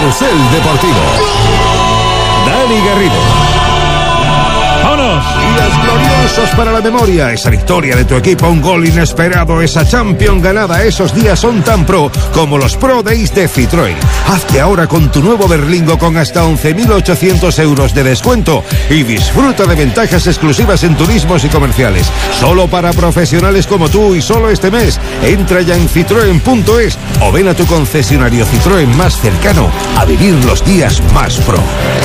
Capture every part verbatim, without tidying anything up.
Carrusel Deportivo. Dani Garrido. ¡Vámonos! Días gloriosos para la memoria. Esa victoria de tu equipo, un gol inesperado, esa Champions ganada. Esos días son tan pro como los Pro Days de Citroën. Hazte ahora con tu nuevo Berlingo con hasta once mil ochocientos euros de descuento y disfruta de ventajas exclusivas en turismos y comerciales. Solo para profesionales como tú y solo este mes. Entra ya en citroen punto es o ven a tu concesionario Citroën más cercano a vivir los días más pro.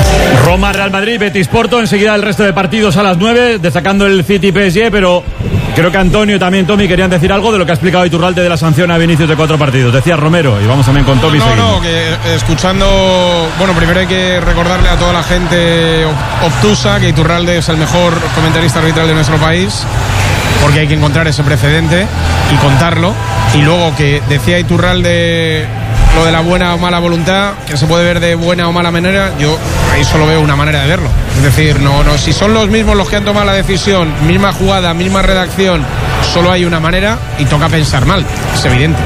Roma, Real Madrid, Betis, Porto. Enseguida el resto de partidos a las nueve, destacando el City P S G, pero creo que Antonio y también Tommy querían decir algo de lo que ha explicado Iturralde de la sanción a Vinicius de cuatro partidos. Decía Romero, y vamos también con Tommy. No, no, no, que escuchando, bueno, primero hay que recordarle a toda la gente obtusa que Iturralde es el mejor comentarista arbitral de nuestro país, porque hay que encontrar ese precedente y contarlo. Y luego que decía Iturralde lo de la buena o mala voluntad, que se puede ver de buena o mala manera, yo ahí solo veo una manera de verlo. Es decir, no, no, si son los mismos los que han tomado la decisión, misma jugada, misma redacción, solo hay una manera y toca pensar mal, es evidente.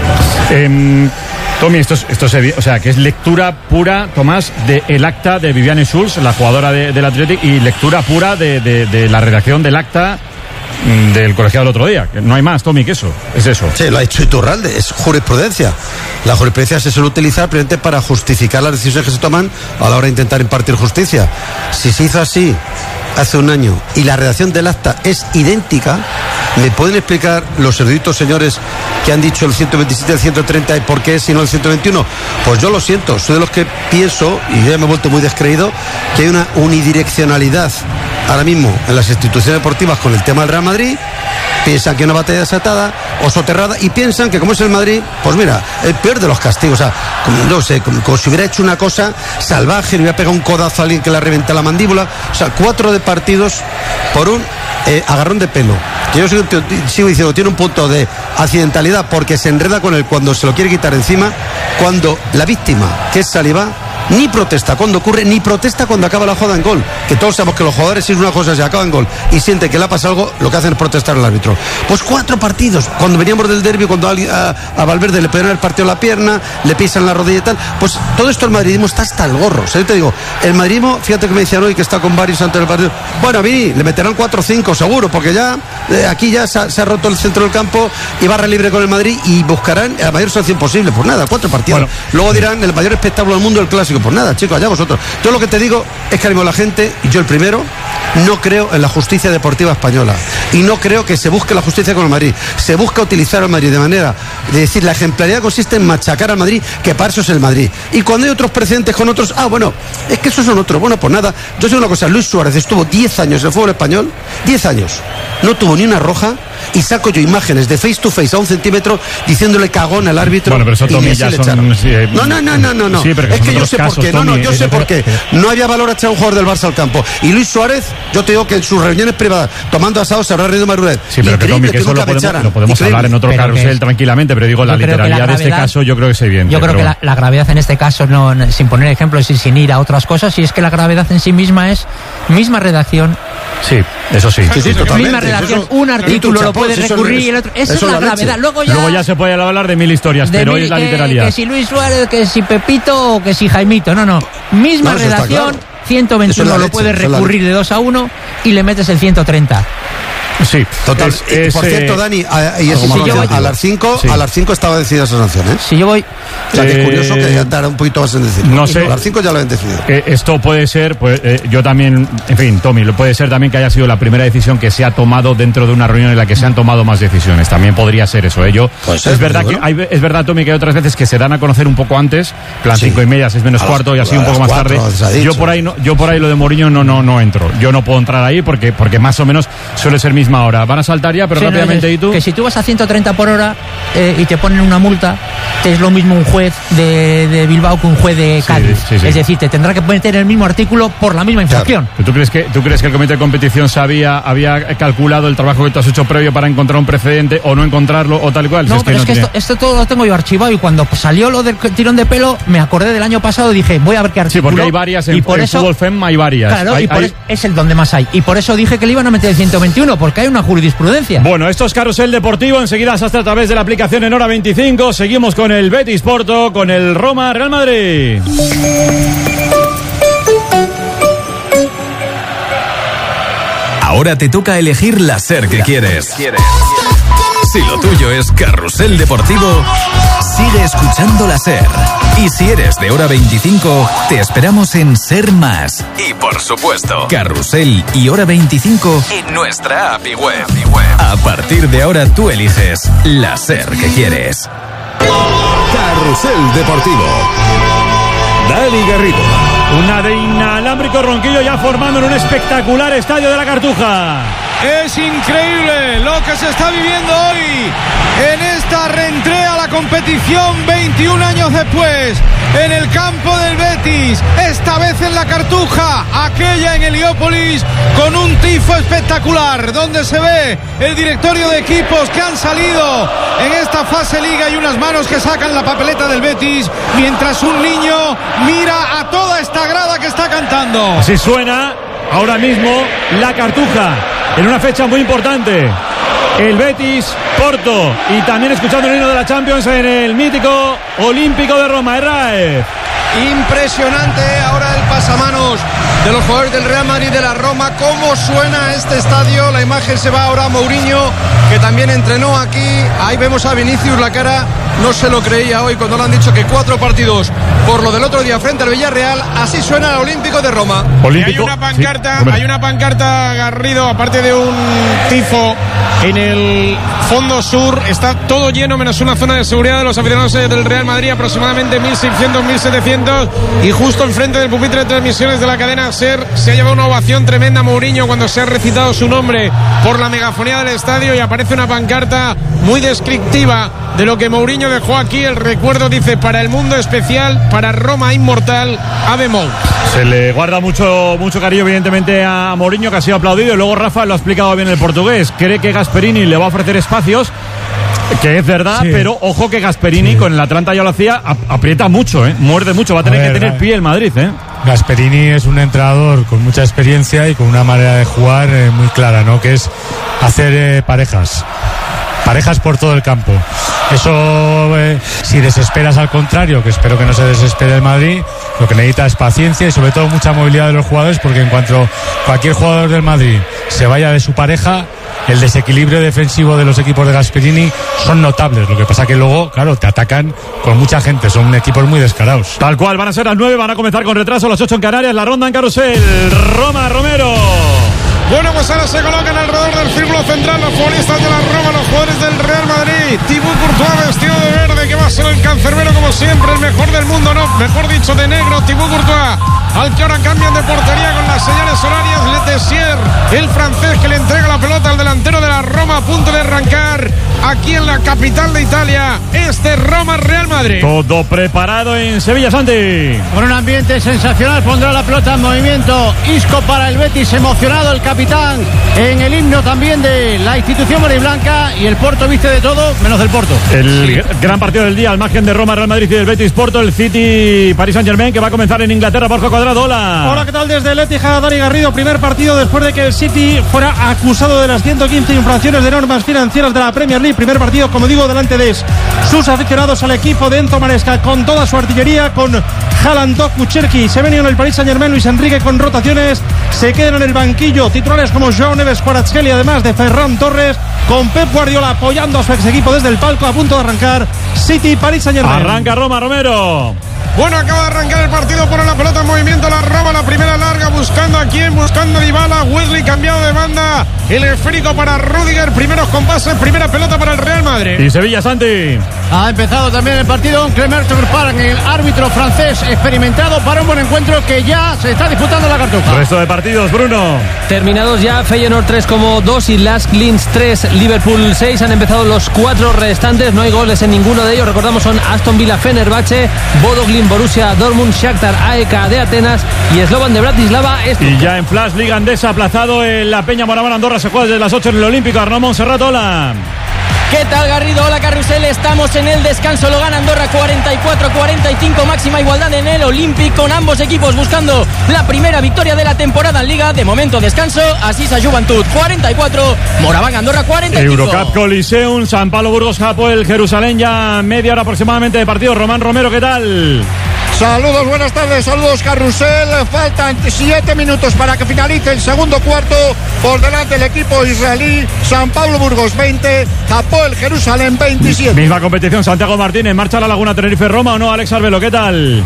Eh, Tommy, esto es, esto es, o sea, que es lectura pura, Tomás, del acta de Viviane Schulz, la jugadora de, del Athletic, y lectura pura de, de, de la redacción del acta del colegiado el otro día. No hay más, Tommy, que eso. Es eso. Sí, lo ha hecho Iturralde, es jurisprudencia. La jurisprudencia se suele utilizar precisamente para justificar las decisiones que se toman a la hora de intentar impartir justicia. Si se hizo así hace un año y la redacción del acta es idéntica, ¿me pueden explicar los eruditos señores que han dicho el ciento veintisiete, el ciento treinta y por qué si no el ciento veintiuno? Pues yo lo siento, soy de los que pienso, y ya me he vuelto muy descreído, que hay una unidireccionalidad ahora mismo en las instituciones deportivas con el tema del Real Madrid. Piensan que una batalla desatada o soterrada y piensan que como es el Madrid, pues mira, el peor de los castigos, o sea, como, no sé, como, como si hubiera hecho una cosa salvaje, le hubiera pegado un codazo a alguien que le revienta la mandíbula, o sea, cuatro de partidos por un eh, agarrón de pelo, que yo sigo, sigo diciendo, tiene un punto de accidentalidad porque se enreda con él cuando se lo quiere quitar encima, cuando la víctima, que es Saliba, ni protesta cuando ocurre, ni protesta cuando acaba la jugada en gol. Que todos sabemos que los jugadores, si es una cosa se acaba en gol y siente que le ha pasado algo, lo que hacen es protestar al árbitro. Pues cuatro partidos, cuando veníamos del derbi, cuando a, a, a Valverde le pegan el partido a la pierna, le pisan la rodilla y tal, pues todo esto el madridismo está hasta el gorro. O sea, yo te digo, el madridismo, fíjate que me decían hoy que está con varios antes del partido, bueno, a mí le meterán cuatro o cinco seguro, porque ya eh, aquí ya se ha, se ha roto el centro del campo y barra libre con el Madrid y buscarán la mayor sanción posible. Pues nada, cuatro partidos. Bueno, luego dirán el mayor espectáculo del mundo, el clásico. Pues nada, chicos, allá vosotros. Yo lo que te digo es que la gente, y yo el primero, no creo en la justicia deportiva española y no creo que se busque la justicia con el Madrid. Se busca utilizar al Madrid de manera de decir, la ejemplaridad consiste en machacar al Madrid, que para eso es el Madrid. Y cuando hay otros precedentes con otros, ah, bueno, es que esos son otros. Bueno, pues nada, yo sé una cosa, Luis Suárez estuvo diez años en el fútbol español, diez años, no tuvo ni una roja, y saco yo imágenes de face to face a un centímetro diciéndole cagón al árbitro. Bueno, pero eso Tommy ya son, sí, eh, no, no, no, no, no, no. Sí, pero que es que yo sé casos, por qué. No, no, yo Tommy, sé eh, por qué. No había valor a echar a un jugador del Barça al campo. Y Luis Suárez, yo te digo que en sus reuniones privadas, tomando asado, se habrá reído Marulet. Sí, pero que Tommy, que eso lo podemos, lo podemos hablar en otro pero carrusel tranquilamente, pero digo, la literalidad la gravedad, de este caso yo creo que es evidente. Yo creo que la, la gravedad en este caso, no, sin poner ejemplos y sin ir a otras cosas, y es que la gravedad en sí misma es misma redacción. Sí, eso sí. Sí, sí, totalmente. Misma redacción, eso, un artículo eso, lo puede eso, recurrir eso, y el otro. Esa eso es la, la gravedad. Luego ya, Luego ya se puede hablar de mil historias, de pero mil, hoy es la que, literalidad. Que si Luis Suárez, que si Pepito o que si Jaimito. No, no. Misma no, redacción, claro. ciento veintiuno lo leche, puedes recurrir de dos a uno y le metes el ciento treinta. Sí, total. Es, y, es, por cierto, Dani, a, y si eso, voy, a las cinco, sí. a las cinco estaba decidida esa sanción, ¿eh? Si yo voy, o sea, que eh, es curioso que ya tarda un poquito más en decirlo. No sé. A las cinco ya lo habían decidido. Eh, esto puede ser, pues eh, yo también, en fin, Tommy, puede ser también que haya sido la primera decisión que se ha tomado dentro de una reunión en la que se han tomado más decisiones. También podría ser eso, ¿eh? Yo, pues es verdad que hay, es verdad, Tommy, que hay otras veces que se dan a conocer un poco antes, plan sí. cinco y media, seis menos a cuarto las, y así un poco más cuatro, tarde. Yo por ahí no, yo por ahí lo de Mourinho no, no, no entro. Yo no puedo entrar ahí porque, porque más o menos suele ser misma hora. Van a saltar ya, pero sí, rápidamente. No, ¿Y tú? Que si tú vas a ciento treinta por hora eh, y te ponen una multa, es lo mismo un juez de, de Bilbao que un juez de Cádiz. Sí, sí, sí. Es decir, te tendrá que meter el mismo artículo por la misma infracción. Claro. ¿Tú crees que tú crees que el comité de competición sabía, había calculado el trabajo que tú has hecho previo para encontrar un precedente o no encontrarlo o tal cual? No, si pero es que, que, no es que esto, esto todo lo tengo yo archivado y cuando salió lo del tirón de pelo me acordé del año pasado y dije, voy a ver qué artículo. Sí, porque hay varias en, y por en eso, Fútbol F E M hay varias. Claro, hay, y por hay... es, es el donde más hay. Y por eso dije que le iban a meter el ciento veintiuno, porque porque hay una jurisprudencia. Bueno, esto es Carrusel Deportivo. Enseguida se hace a través de la aplicación en Hora veinticinco. Seguimos con el Betis Porto, con el Roma Real Madrid. Ahora te toca elegir la SER que quieres. Si lo tuyo es Carrusel Deportivo, sigue escuchando la SER. Y si eres de Hora veinticinco, te esperamos en SER Más. Y por supuesto, Carrusel y Hora veinticinco en nuestra app y web. A partir de ahora tú eliges la SER que quieres. Carrusel Deportivo. Dani Garrido. Una de inalámbrico Ronquillo ya formando en un espectacular estadio de la Cartuja. Es increíble lo que se está viviendo hoy en esta reentrée a la competición veintiún años después en el campo del Betis, esta vez en la Cartuja, aquella en Heliópolis, con un tifo espectacular donde se ve el directorio de equipos que han salido en esta fase liga y unas manos que sacan la papeleta del Betis mientras un niño mira a toda esta grada que está cantando. Así suena ahora mismo la Cartuja en una fecha muy importante. El Betis Porto y también escuchando el himno de la Champions en el mítico Olímpico de Roma. Erraez. Impresionante ahora el pasamanos de los jugadores del Real Madrid, de la Roma. Cómo suena este estadio. La imagen se va ahora a Mourinho, que también entrenó aquí. Ahí vemos a Vinicius, la cara no se lo creía hoy cuando le han dicho que cuatro partidos por lo del otro día frente al Villarreal. Así suena el Olímpico de Roma. Olímpico, y hay una pancarta, sí, hay una pancarta, Garrido, aparte de un tifo en el fondo sur, está todo lleno menos una zona de seguridad de los aficionados del Real Madrid, aproximadamente mil seiscientos, mil setecientos, y justo enfrente del pupitre de transmisiones de la cadena SER se ha llevado una ovación tremenda a Mourinho cuando se ha recitado su nombre por la megafonía del estadio, y aparece una pancarta muy descriptiva de lo que Mourinho dejó aquí. El recuerdo dice: para el mundo especial, para Roma inmortal, Ave Mou. Se le guarda mucho, mucho cariño evidentemente a Mourinho, que ha sido aplaudido, y luego Rafa lo ha explicado bien el portugués. Cree que Gasperini le va a ofrecer espacios, que es verdad, sí, pero ojo que Gasperini, sí, con el Atlanta ya lo hacía, aprieta mucho, ¿eh? Muerde mucho, va a tener a ver, que tener pie el Madrid, ¿eh? Gasperini es un entrenador con mucha experiencia y con una manera de jugar eh, muy clara, ¿no? Que es hacer eh, parejas. Parejas por todo el campo. Eso, eh, si desesperas al contrario, que espero que no se desespere el Madrid, lo que necesita es paciencia y sobre todo mucha movilidad de los jugadores, porque en cuanto cualquier jugador del Madrid se vaya de su pareja, el desequilibrio defensivo de los equipos de Gasperini son notables. Lo que pasa que luego, claro, te atacan con mucha gente, son equipos muy descarados. Tal cual, van a ser las nueve, van a comenzar con retraso, las ocho en Canarias, la ronda en Carrusel. Roma, Romero. Bueno, pues ahora se colocan alrededor del círculo central los futbolistas de la Roma, los jugadores del Real Madrid. Thibaut Courtois vestido de verde, que va a ser el cancerbero como siempre, el mejor del mundo, no, mejor dicho de negro. Thibaut Courtois, al que ahora cambian de portería con las señales horarias. Letessier, el francés, que le entrega la pelota al delantero de la Roma, a punto de arrancar aquí en la capital de Italia, este Roma Real Madrid. Todo preparado en Sevilla, Santi. Con un ambiente sensacional, pondrá la pelota en movimiento. Isco para el Betis, emocionado el capitán en el himno también de la institución mariblanca, y el Porto viste de todo menos del Porto. El sí. gran partido del día, al margen de Roma, Real Madrid y del Betis Porto, el City Paris Saint-Germain, que va a comenzar en Inglaterra. Borja Cuadrado, hola. Hola, ¿qué tal? Desde el Etihad, Dani Garrido. Primer partido después de que el City fuera acusado de las ciento quince infracciones de normas financieras de la Premier League. Primer partido, como digo, delante de sus aficionados al equipo de Enzo Maresca, con toda su artillería, con Haaland, Doku, Cherki. Se venía en el Paris Saint-Germain, Luis Enrique con rotaciones, se quedan en el banquillo titulares como Joao Neves, Kvaratskhelia, además de Ferran Torres, con Pep Guardiola apoyando a su ex equipo desde el palco, a punto de arrancar City Paris Saint-Germain. Arranca Roma, Romero. Bueno, acaba de arrancar el partido, pone la pelota en movimiento la Roma, la primera larga, buscando a quién, buscando a Dybala. Wesley cambiado de banda, el esférico para Rüdiger, primeros compases, primera pelota para el Real Madrid. Y Sevilla, Santi. Ha empezado también el partido Clément Turpin, el árbitro francés experimentado, para un buen encuentro que ya se está disputando la Cartuja. Resto de partidos, Bruno. Terminados ya, Feyenoord tres como dos y Lask Linz tres, Liverpool seis. Han empezado los cuatro restantes, no hay goles en ninguno de ellos. Recordamos, son Aston Villa, Fenerbahce, Bodo Glimt, Borussia Dortmund, Shakhtar, A E K de Atenas y Slovan de Bratislava. Esto. Y ya en Flash, Liga Andesa, aplazado en la Peña Moraván Andorra, se juega desde las ocho en el Olímpico. Arnaud Montserrat, hola. ¿Qué tal, Garrido? Hola, Carrusel. Estamos en el descanso. Lo gana Andorra cuarenta y cuatro a cuarenta y cinco. Máxima igualdad en el Olímpic, con ambos equipos buscando la primera victoria de la temporada en Liga. De momento descanso. Asisa Juventud cuarenta y cuatro. Moraván Andorra cuarenta y cinco. Eurocup Coliseum, San Pablo Burgos Hapoel Jerusalén, ya media hora aproximadamente de partido. Román Romero, ¿qué tal? Saludos, buenas tardes, saludos, Carrusel. Faltan siete minutos para que finalice el segundo cuarto. Por delante el equipo israelí. San Pablo Burgos veinte, Hapoel Jerusalén veintisiete. Misma competición, Santiago Martínez. ¿Marcha la Laguna Tenerife Roma o no? Alex Arbelo, ¿qué tal?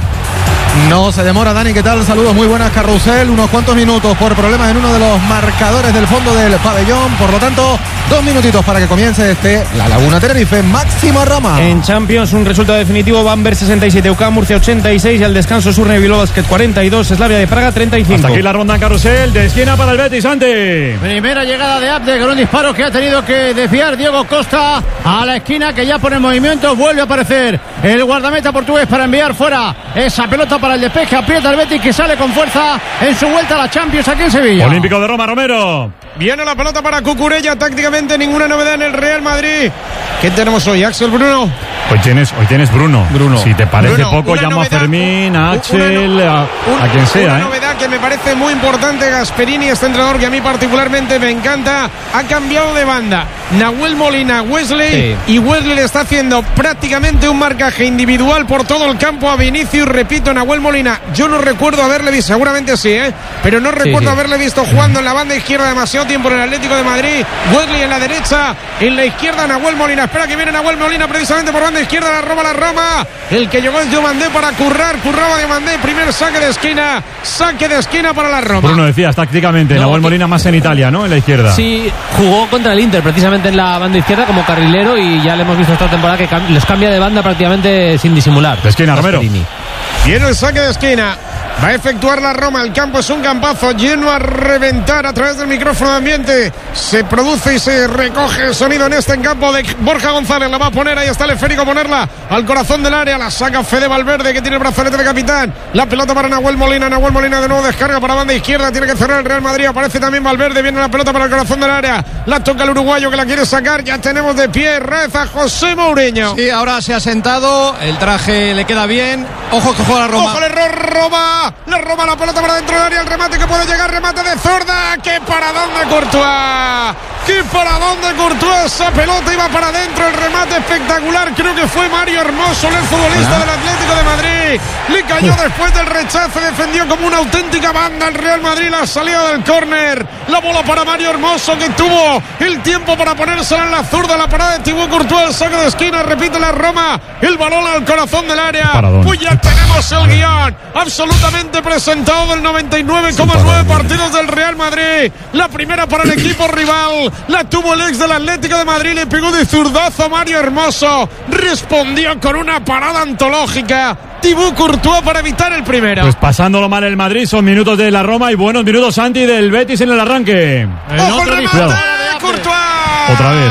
No se demora, Dani, ¿qué tal? Saludos, muy buenas, Carrusel. Unos cuantos minutos por problemas en uno de los marcadores del fondo del pabellón. Por lo tanto, dos minutitos para que comience este La Laguna Tenerife, Máximo Roma. En Champions, un resultado definitivo: Bamberg sesenta y siete, U C A M Murcia ochenta y seis, y al descanso Surne Bilbao Basket cuarenta y dos, Slavia de Praga treinta y cinco. Hasta aquí la ronda en Carrusel, de esquina para el Betis, ante. Primera llegada de Abde con un disparo que ha tenido que desviar Diego Costa a la esquina, que ya pone en movimiento. Vuelve a aparecer el guardameta portugués para enviar fuera esa pelota para el despeje. Aprieta el Betis, que sale con fuerza en su vuelta a la Champions aquí en Sevilla. Olímpico de Roma, Romero. Viene la pelota para Cucurella. Tácticamente ninguna novedad en el Real Madrid. ¿Qué tenemos hoy, Axel Bruno? Hoy tienes, hoy tienes Bruno. Bruno. Si te parece Bruno, poco, llamo novedad, a Fermín, a Axel, una, a, un, a quien sea. Una ¿eh? novedad que me parece muy importante. Gasperini, este entrenador que a mí particularmente me encanta, ha cambiado de banda. Nahuel Molina, Wesley, sí. Y Wesley le está haciendo prácticamente un marcaje individual por todo el campo a Vinicius. Repito, Nahuel Molina, yo no recuerdo haberle visto, seguramente sí, ¿eh? pero no recuerdo sí, sí. haberle visto jugando en la banda izquierda demasiado tiempo en el Atlético de Madrid. Wesley en la derecha, en la izquierda Nahuel Molina. Espera que viene Nahuel Molina precisamente por banda izquierda, la roba la Roma. El que llegó es Diomandé para currar, curraba Diomandé. Primer saque de esquina, saque de esquina para la Roma. Bruno, decías tácticamente, no, Nahuel Molina más en Italia, ¿no? En la izquierda. Sí, jugó contra el Inter precisamente en la banda izquierda como carrilero, y ya le hemos visto esta temporada que cam- les cambia de banda prácticamente sin disimular. De esquina, Romero. Viene el saque de esquina. Va a efectuar la Roma. El campo es un campazo lleno a reventar a través del micrófono de ambiente. Se produce y se recoge el sonido en este campo de Borja González. La va a poner, ahí está el esférico, ponerla al corazón del área. La saca Fede Valverde, que tiene el brazalete de capitán. La pelota para Nahuel Molina. Nahuel Molina de nuevo descarga para banda izquierda. Tiene que cerrar el Real Madrid. Aparece también Valverde. Viene la pelota para el corazón del área. La toca el uruguayo, que la quiere sacar. Ya tenemos de pie Reza José Mourinho. Sí, ahora se ha sentado. El traje le queda bien. Ojo que juega la Roma. Ojo el error, Roma. La Roma, la pelota para dentro del área. El remate que puede llegar. Remate de zurda. ¡Qué paradón de Courtois! ¡Qué paradón de Courtois! Esa pelota iba para adentro. El remate espectacular. Creo que fue Mario Hermoso, el futbolista del Atlético de Madrid. Le cayó después del rechazo. Defendió como una auténtica banda el Real Madrid. La salida del córner. La bola para Mario Hermoso, que tuvo el tiempo para ponérsela en la zurda. La parada de Thibaut Courtois. El saque de esquina. Repite la Roma. El balón al corazón del área. Pues ya tenemos el guión absolutamente presentado del noventa y nueve coma nueve partidos del Real Madrid. La primera para el equipo rival. La tuvo el ex del Atlético de Madrid. Le pegó de zurdazo a Mario Hermoso. Respondió con una parada antológica Thibaut Courtois para evitar el primero. Pues pasándolo mal el Madrid. Son minutos de la Roma y buenos minutos, Santi, del Betis en el arranque. El ¡Ojo el remate de Courtois! Otra vez.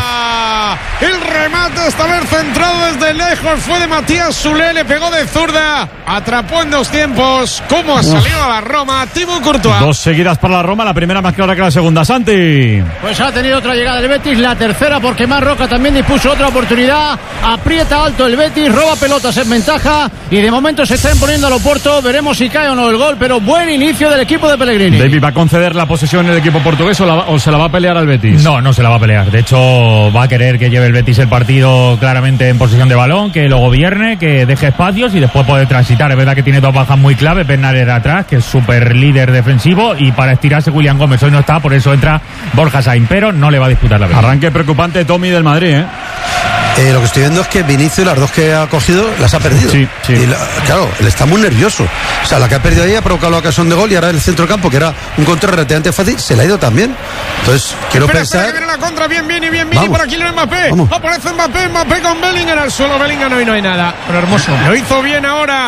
El remate, esta vez centrado desde lejos, fue de Matías Soulé, le pegó de zurda, atrapó en dos tiempos. ¿Cómo ha salido a la Roma? Thibaut Courtois. Dos seguidas para la Roma, la primera más clara que la segunda, Santi. Pues ha tenido otra llegada el Betis, la tercera, porque Marroca también dispuso otra oportunidad. Aprieta alto el Betis, roba pelotas en ventaja y de momento se está imponiendo al Oporto. Veremos si cae o no el gol, pero buen inicio del equipo de Pellegrini. David, ¿va a conceder la posesión el equipo portugués o, la, o se la va a pelear al Betis? No, no se la va a pelear. De hecho, va a querer que lleve el Betis el partido claramente en posición de balón, que lo gobierne, que deje espacios y después puede transitar. Es verdad que tiene dos bajas muy claves. Bernarder atrás, que es súper líder defensivo, y para estirarse William Gómez hoy no está, por eso entra Borja Sainz, pero no le va a disputar la pelota. Arranque preocupante Tommy del Madrid, ¿eh? Eh, lo que estoy viendo es que Vinicius, las dos que ha cogido, las ha perdido. Sí, sí. Y la, claro, él está muy nervioso. O sea, la que ha perdido ahí ha provocado la ocasión de gol y ahora el centro del campo, que era un control relativamente fácil, se le ha ido también. Entonces, quiero espera, pensar... Espera, que viene la contra, bien, bien y bien, bien. Por aquí Mbappé. Vamos. Aparece Mbappé, Mbappé con Bellingham al suelo. Bellingham hoy no hay nada. Pero hermoso. Lo hizo bien ahora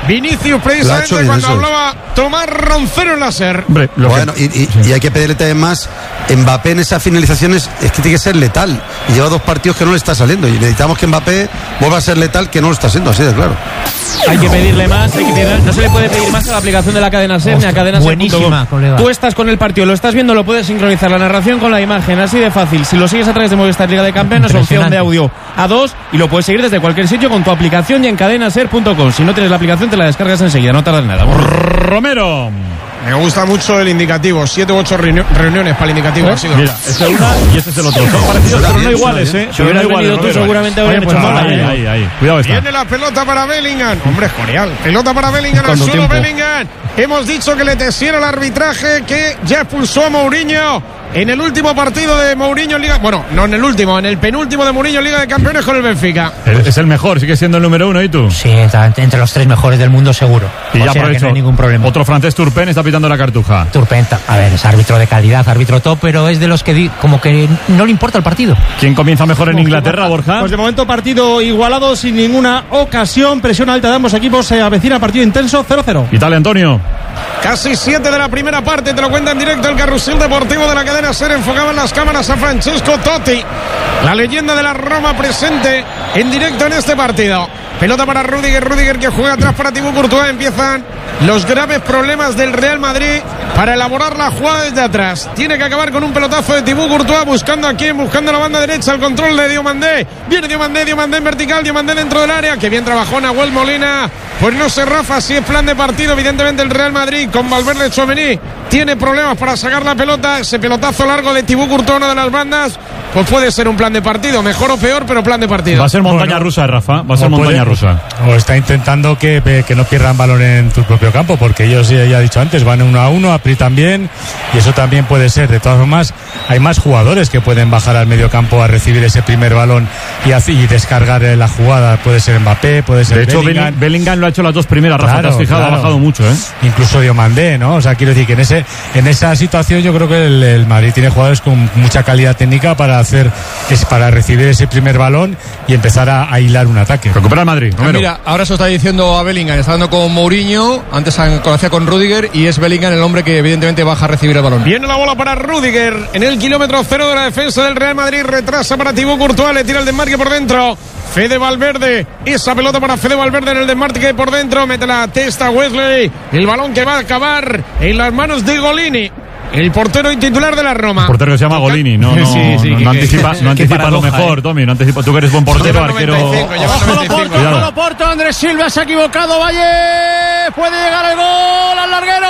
Vinicius precisamente bien, cuando eso. hablaba Tomás Roncero en la SER. Hombre, lo bueno, que... y, y, y hay que pedirle también más. Mbappé en esas finalizaciones es que tiene que ser letal. Y lleva dos partidos que no le está saliendo. Y necesitamos que Mbappé vuelva a ser letal, que no lo está siendo, así de claro. Hay que pedirle más, hay que pedirle, no se le puede pedir más a la aplicación de la cadena SER ni a cadena SER punto com. Buenísima, colega. Tú estás con el partido, lo estás viendo, lo puedes sincronizar la narración con la imagen, así de fácil. Si lo sigues a través de Movistar Liga de Campeones, opción de audio a dos y lo puedes seguir desde cualquier sitio con tu aplicación y en cadena ser punto com. Si no tienes la aplicación, te la descargas enseguida, no tardas nada. Romero. Me gusta mucho el indicativo, siete u ocho reuni- reuniones para el indicativo. ¿Eh? Ha sido. Mira, este es una y este es el otro. Son parecidos, pero no iguales, ¿eh? Si hubieras venido tú, seguramente habrían hecho mal. Ahí, ahí, ahí. Cuidado esta. Viene la pelota para Bellingham. Hombre, es Coreal. Pelota para Bellingham al suelo. Bellingham. Hemos dicho que le tesiera el arbitraje que ya expulsó a Mourinho en el último partido de Mourinho en Liga. Bueno, no en el último, en el penúltimo de Mourinho en Liga de Campeones con el Benfica. Es el mejor, sigue siendo el número uno, ¿y tú? Sí, está entre los tres mejores del mundo seguro. Y o ya sea aprovecho. que no hay ningún problema. Otro francés, Turpin, está pitando la cartuja. Turpin, a ver, es árbitro de calidad, árbitro top, pero es de los que di, como que no le importa el partido. ¿Quién comienza mejor en Inglaterra, Borja? Pues de momento partido igualado sin ninguna ocasión, presión alta de ambos equipos, se avecina partido intenso, cero cero. Italia, Antonio. Casi siete de la primera parte, te lo cuenta en directo el carrusel deportivo de la cadena SER. Enfocaban las cámaras a Francesco Totti, la leyenda de la Roma, presente en directo en este partido. Pelota para Rudiger, Rudiger que juega atrás para Thibaut Courtois. Empiezan los graves problemas del Real Madrid para elaborar la jugada desde atrás. Tiene que acabar con un pelotazo de Thibaut Courtois, buscando a quién, buscando la banda derecha, el control de Diomandé. Viene Diomandé, Diomandé en vertical, Diomandé dentro del área. Que bien trabajó Nahuel Molina. Pues no sé, Rafa, si es plan de partido. Evidentemente el Real Madrid con Valverde, Tchouaméni tiene problemas para sacar la pelota. Ese pelotazo largo de Thibaut Courtois, una de las bandas, pues puede ser un plan de partido, mejor o peor, pero plan de partido. Va a ser montaña Bueno, rusa, Rafa, va a ser montaña puede, rusa. O está intentando que, que no pierdan balón en tu propio campo, porque ellos, ya he dicho antes, van uno a uno, aprietan bien, y eso también puede ser. De todas formas, hay más jugadores que pueden bajar al medio campo a recibir ese primer balón y, así, y descargar la jugada. Puede ser Mbappé, puede ser De hecho, Bellingham. Bellingham lo ha hecho las dos primeras, Rafa, Claro, te has fijado, claro. ha bajado mucho, ¿eh? Incluso Diomandé, ¿no? O sea, quiero decir que en ese en esa situación yo creo que el, el Madrid tiene jugadores con mucha calidad técnica para hacer es para recibir ese primer balón y empezar a, a hilar un ataque. Recupera el Madrid. Ah, mira, ahora se lo está diciendo a Bellingham, está dando con Mourinho, antes conocía con Rudiger, y es Bellingham el hombre que evidentemente baja a recibir el balón. Viene la bola para Rudiger en el kilómetro cero de la defensa del Real Madrid. Retrasa para Thibaut Courtois, le tira el desmarque por dentro. Fede Valverde, esa pelota para Fede Valverde en el desmarque por dentro. Mete la testa Wesley. El balón que va a acabar en las manos de Golini, el portero y titular de la Roma. El portero que se llama Golini, no, no, Sí, sí, no, que- no que- anticipa, no qué anticipa lo paradoja, mejor, eh. Tommy, no anticipa. Tú que eres buen portero, Lleva arquero. noventa y cinco, lleva Ojo, noventa y cinco. Loporto, Cuidado. ojo, Loporto, Andrés Silva se ha equivocado, Valle, puede llegar el gol al larguero.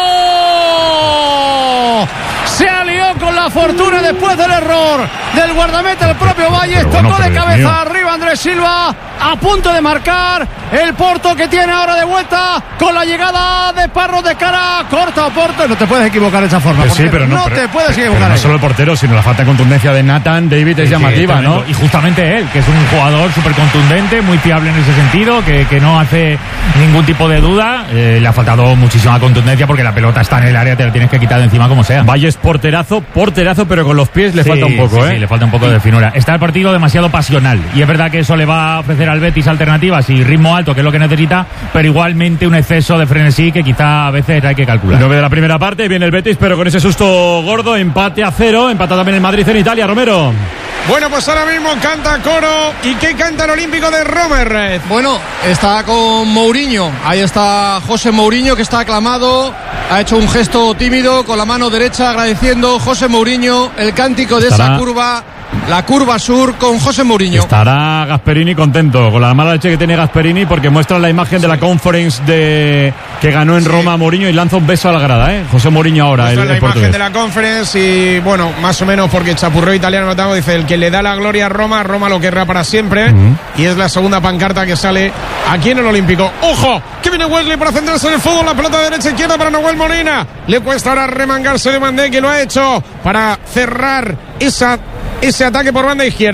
Se alió con la fortuna después del error del guardameta, el propio Valle, Pero bueno, tocó de pero Dios cabeza mío. arriba Andrés Silva, a punto de marcar el Porto, que tiene ahora de vuelta con la llegada de Parro de cara corta a Porto. No te puedes equivocar de esa forma, Pues sí, portero. pero no, no pero- te puedes pero equivocar no ahí. solo el portero, sino la falta de contundencia de Nathan David es Sí, llamativa, tremendo. ¿no? Y justamente él, que es un jugador súper contundente, muy fiable en ese sentido, que, que no hace ningún tipo de duda. Eh, le ha faltado muchísima contundencia porque la pelota está en el área, te la tienes que quitar de encima como sea. Valle es porterazo, porterazo, pero con los pies le Sí, falta un poco, sí, ¿eh? sí, le falta un poco de finura. Está el partido demasiado pasional y es verdad que eso le va a ofrecer al Betis alternativas y ritmo alto, que es lo que necesita, pero igualmente un exceso de frenesí que quizá a veces hay que calcular. nueve de la primera parte, viene el Betis, pero con ese susto gordo, empate a cero, empata también el Madrid en Italia, Romero. Bueno, pues ahora mismo canta coro. ¿Y qué canta el olímpico de Romer? Bueno, está con Mourinho. Ahí está José Mourinho, que está aclamado. Ha hecho un gesto tímido con la mano derecha, agradeciendo José Mourinho el cántico de Estará- esa curva, la curva sur con José Mourinho. Estará Gasperini contento con la mala leche que tiene Gasperini, porque muestra la imagen de la conference de que ganó en Sí. Roma Mourinho y lanza un beso a la grada, ¿eh? José Mourinho ahora, el, Esta es la el imagen portugués. de la conference y bueno, más o menos porque chapurreo italiano notado, dice el que le da la gloria a Roma, Roma lo querrá para siempre. Ujú. Y es la segunda pancarta que sale aquí en el Olímpico. ¡Ojo! Que viene Wesley para centrarse en el fútbol, la pelota de derecha a izquierda para Nahuel Molina. Le cuesta ahora remangarse de Mandé, que lo ha hecho para cerrar esa, ese ataque por banda izquierda.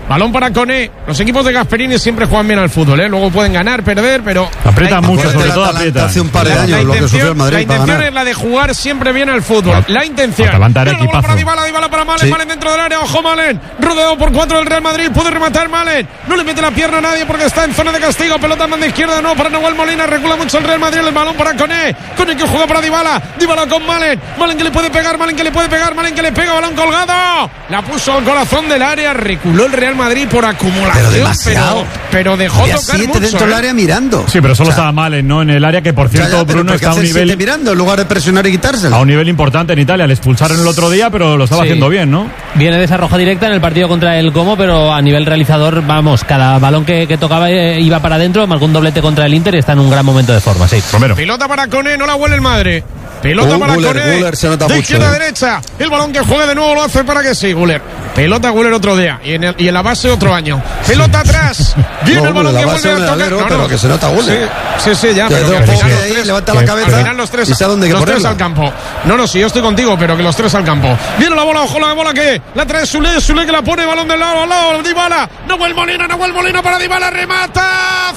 Balón para Koné. Los equipos de Gasperini siempre juegan bien al fútbol, ¿eh? Luego pueden ganar, perder, pero aprieta mucho, sobre todo aprieta. Hace un par de años lo que sufrió el Madrid. La intención es la de jugar siempre bien al fútbol. La intención. Atalanta era equipazo. Para Dybala, Dybala para Malen, sí. Malen dentro del área. Ojo Malen, rodeado por cuatro del Real Madrid. Puede rematar Malen. No le mete la pierna a nadie porque está en zona de castigo. Pelota manda izquierda, no para Nahuel Molina. Recula mucho el Real Madrid. El balón para Koné. Koné que juega para Dybala. Dybala con Malen. Malen que le puede pegar. Malen que le puede pegar. Malen que le pega. Balón colgado. La puso al corazón del área. Reculó el Real Madrid por acumulación. Pero demasiado. Pero, pero dejó había tocar siete mucho, dentro ¿eh? del área mirando. Sí, pero solo o sea, estaba Malen, ¿no? En el área que, por cierto, ya, ya, Bruno está a un nivel mirando en lugar de presionar y quitárselo. A un nivel importante en Italia. Le expulsaron el otro día, pero lo estaba sí. haciendo bien, ¿no? Viene de esa roja directa en el partido contra el Como, pero a nivel realizador, vamos, cada balón que, que tocaba eh, iba para adentro, marcó un doblete contra el Inter y está en un gran momento de forma, sí. Romero. Pelota para Koné, no la huele el Madre. Pelota uh, para Guller, Koné. Guller se nota de mucho, izquierda eh. a derecha. El balón que juegue de nuevo lo hace para que sí, Guller. Pelota Guller otro día. Y en, el, y en la base otro año. Pelota atrás. Viene no, el balón que vuelve a tocar. Alero, no, pero no. que se nota Guller. Sí, sí, sí, ya. Que Pero que al final los ahí, tres, levanta que la cabeza. al final los tres, y sabe dónde los tres ponerla. al campo. No, no, sí, yo estoy contigo, pero que los tres al campo. Viene la bola, ojo la bola que la trae Sule. Sule que la pone, balón del lado al lado. Dybala. Nahuel Molina, Nahuel Molina para Dybala. Remata.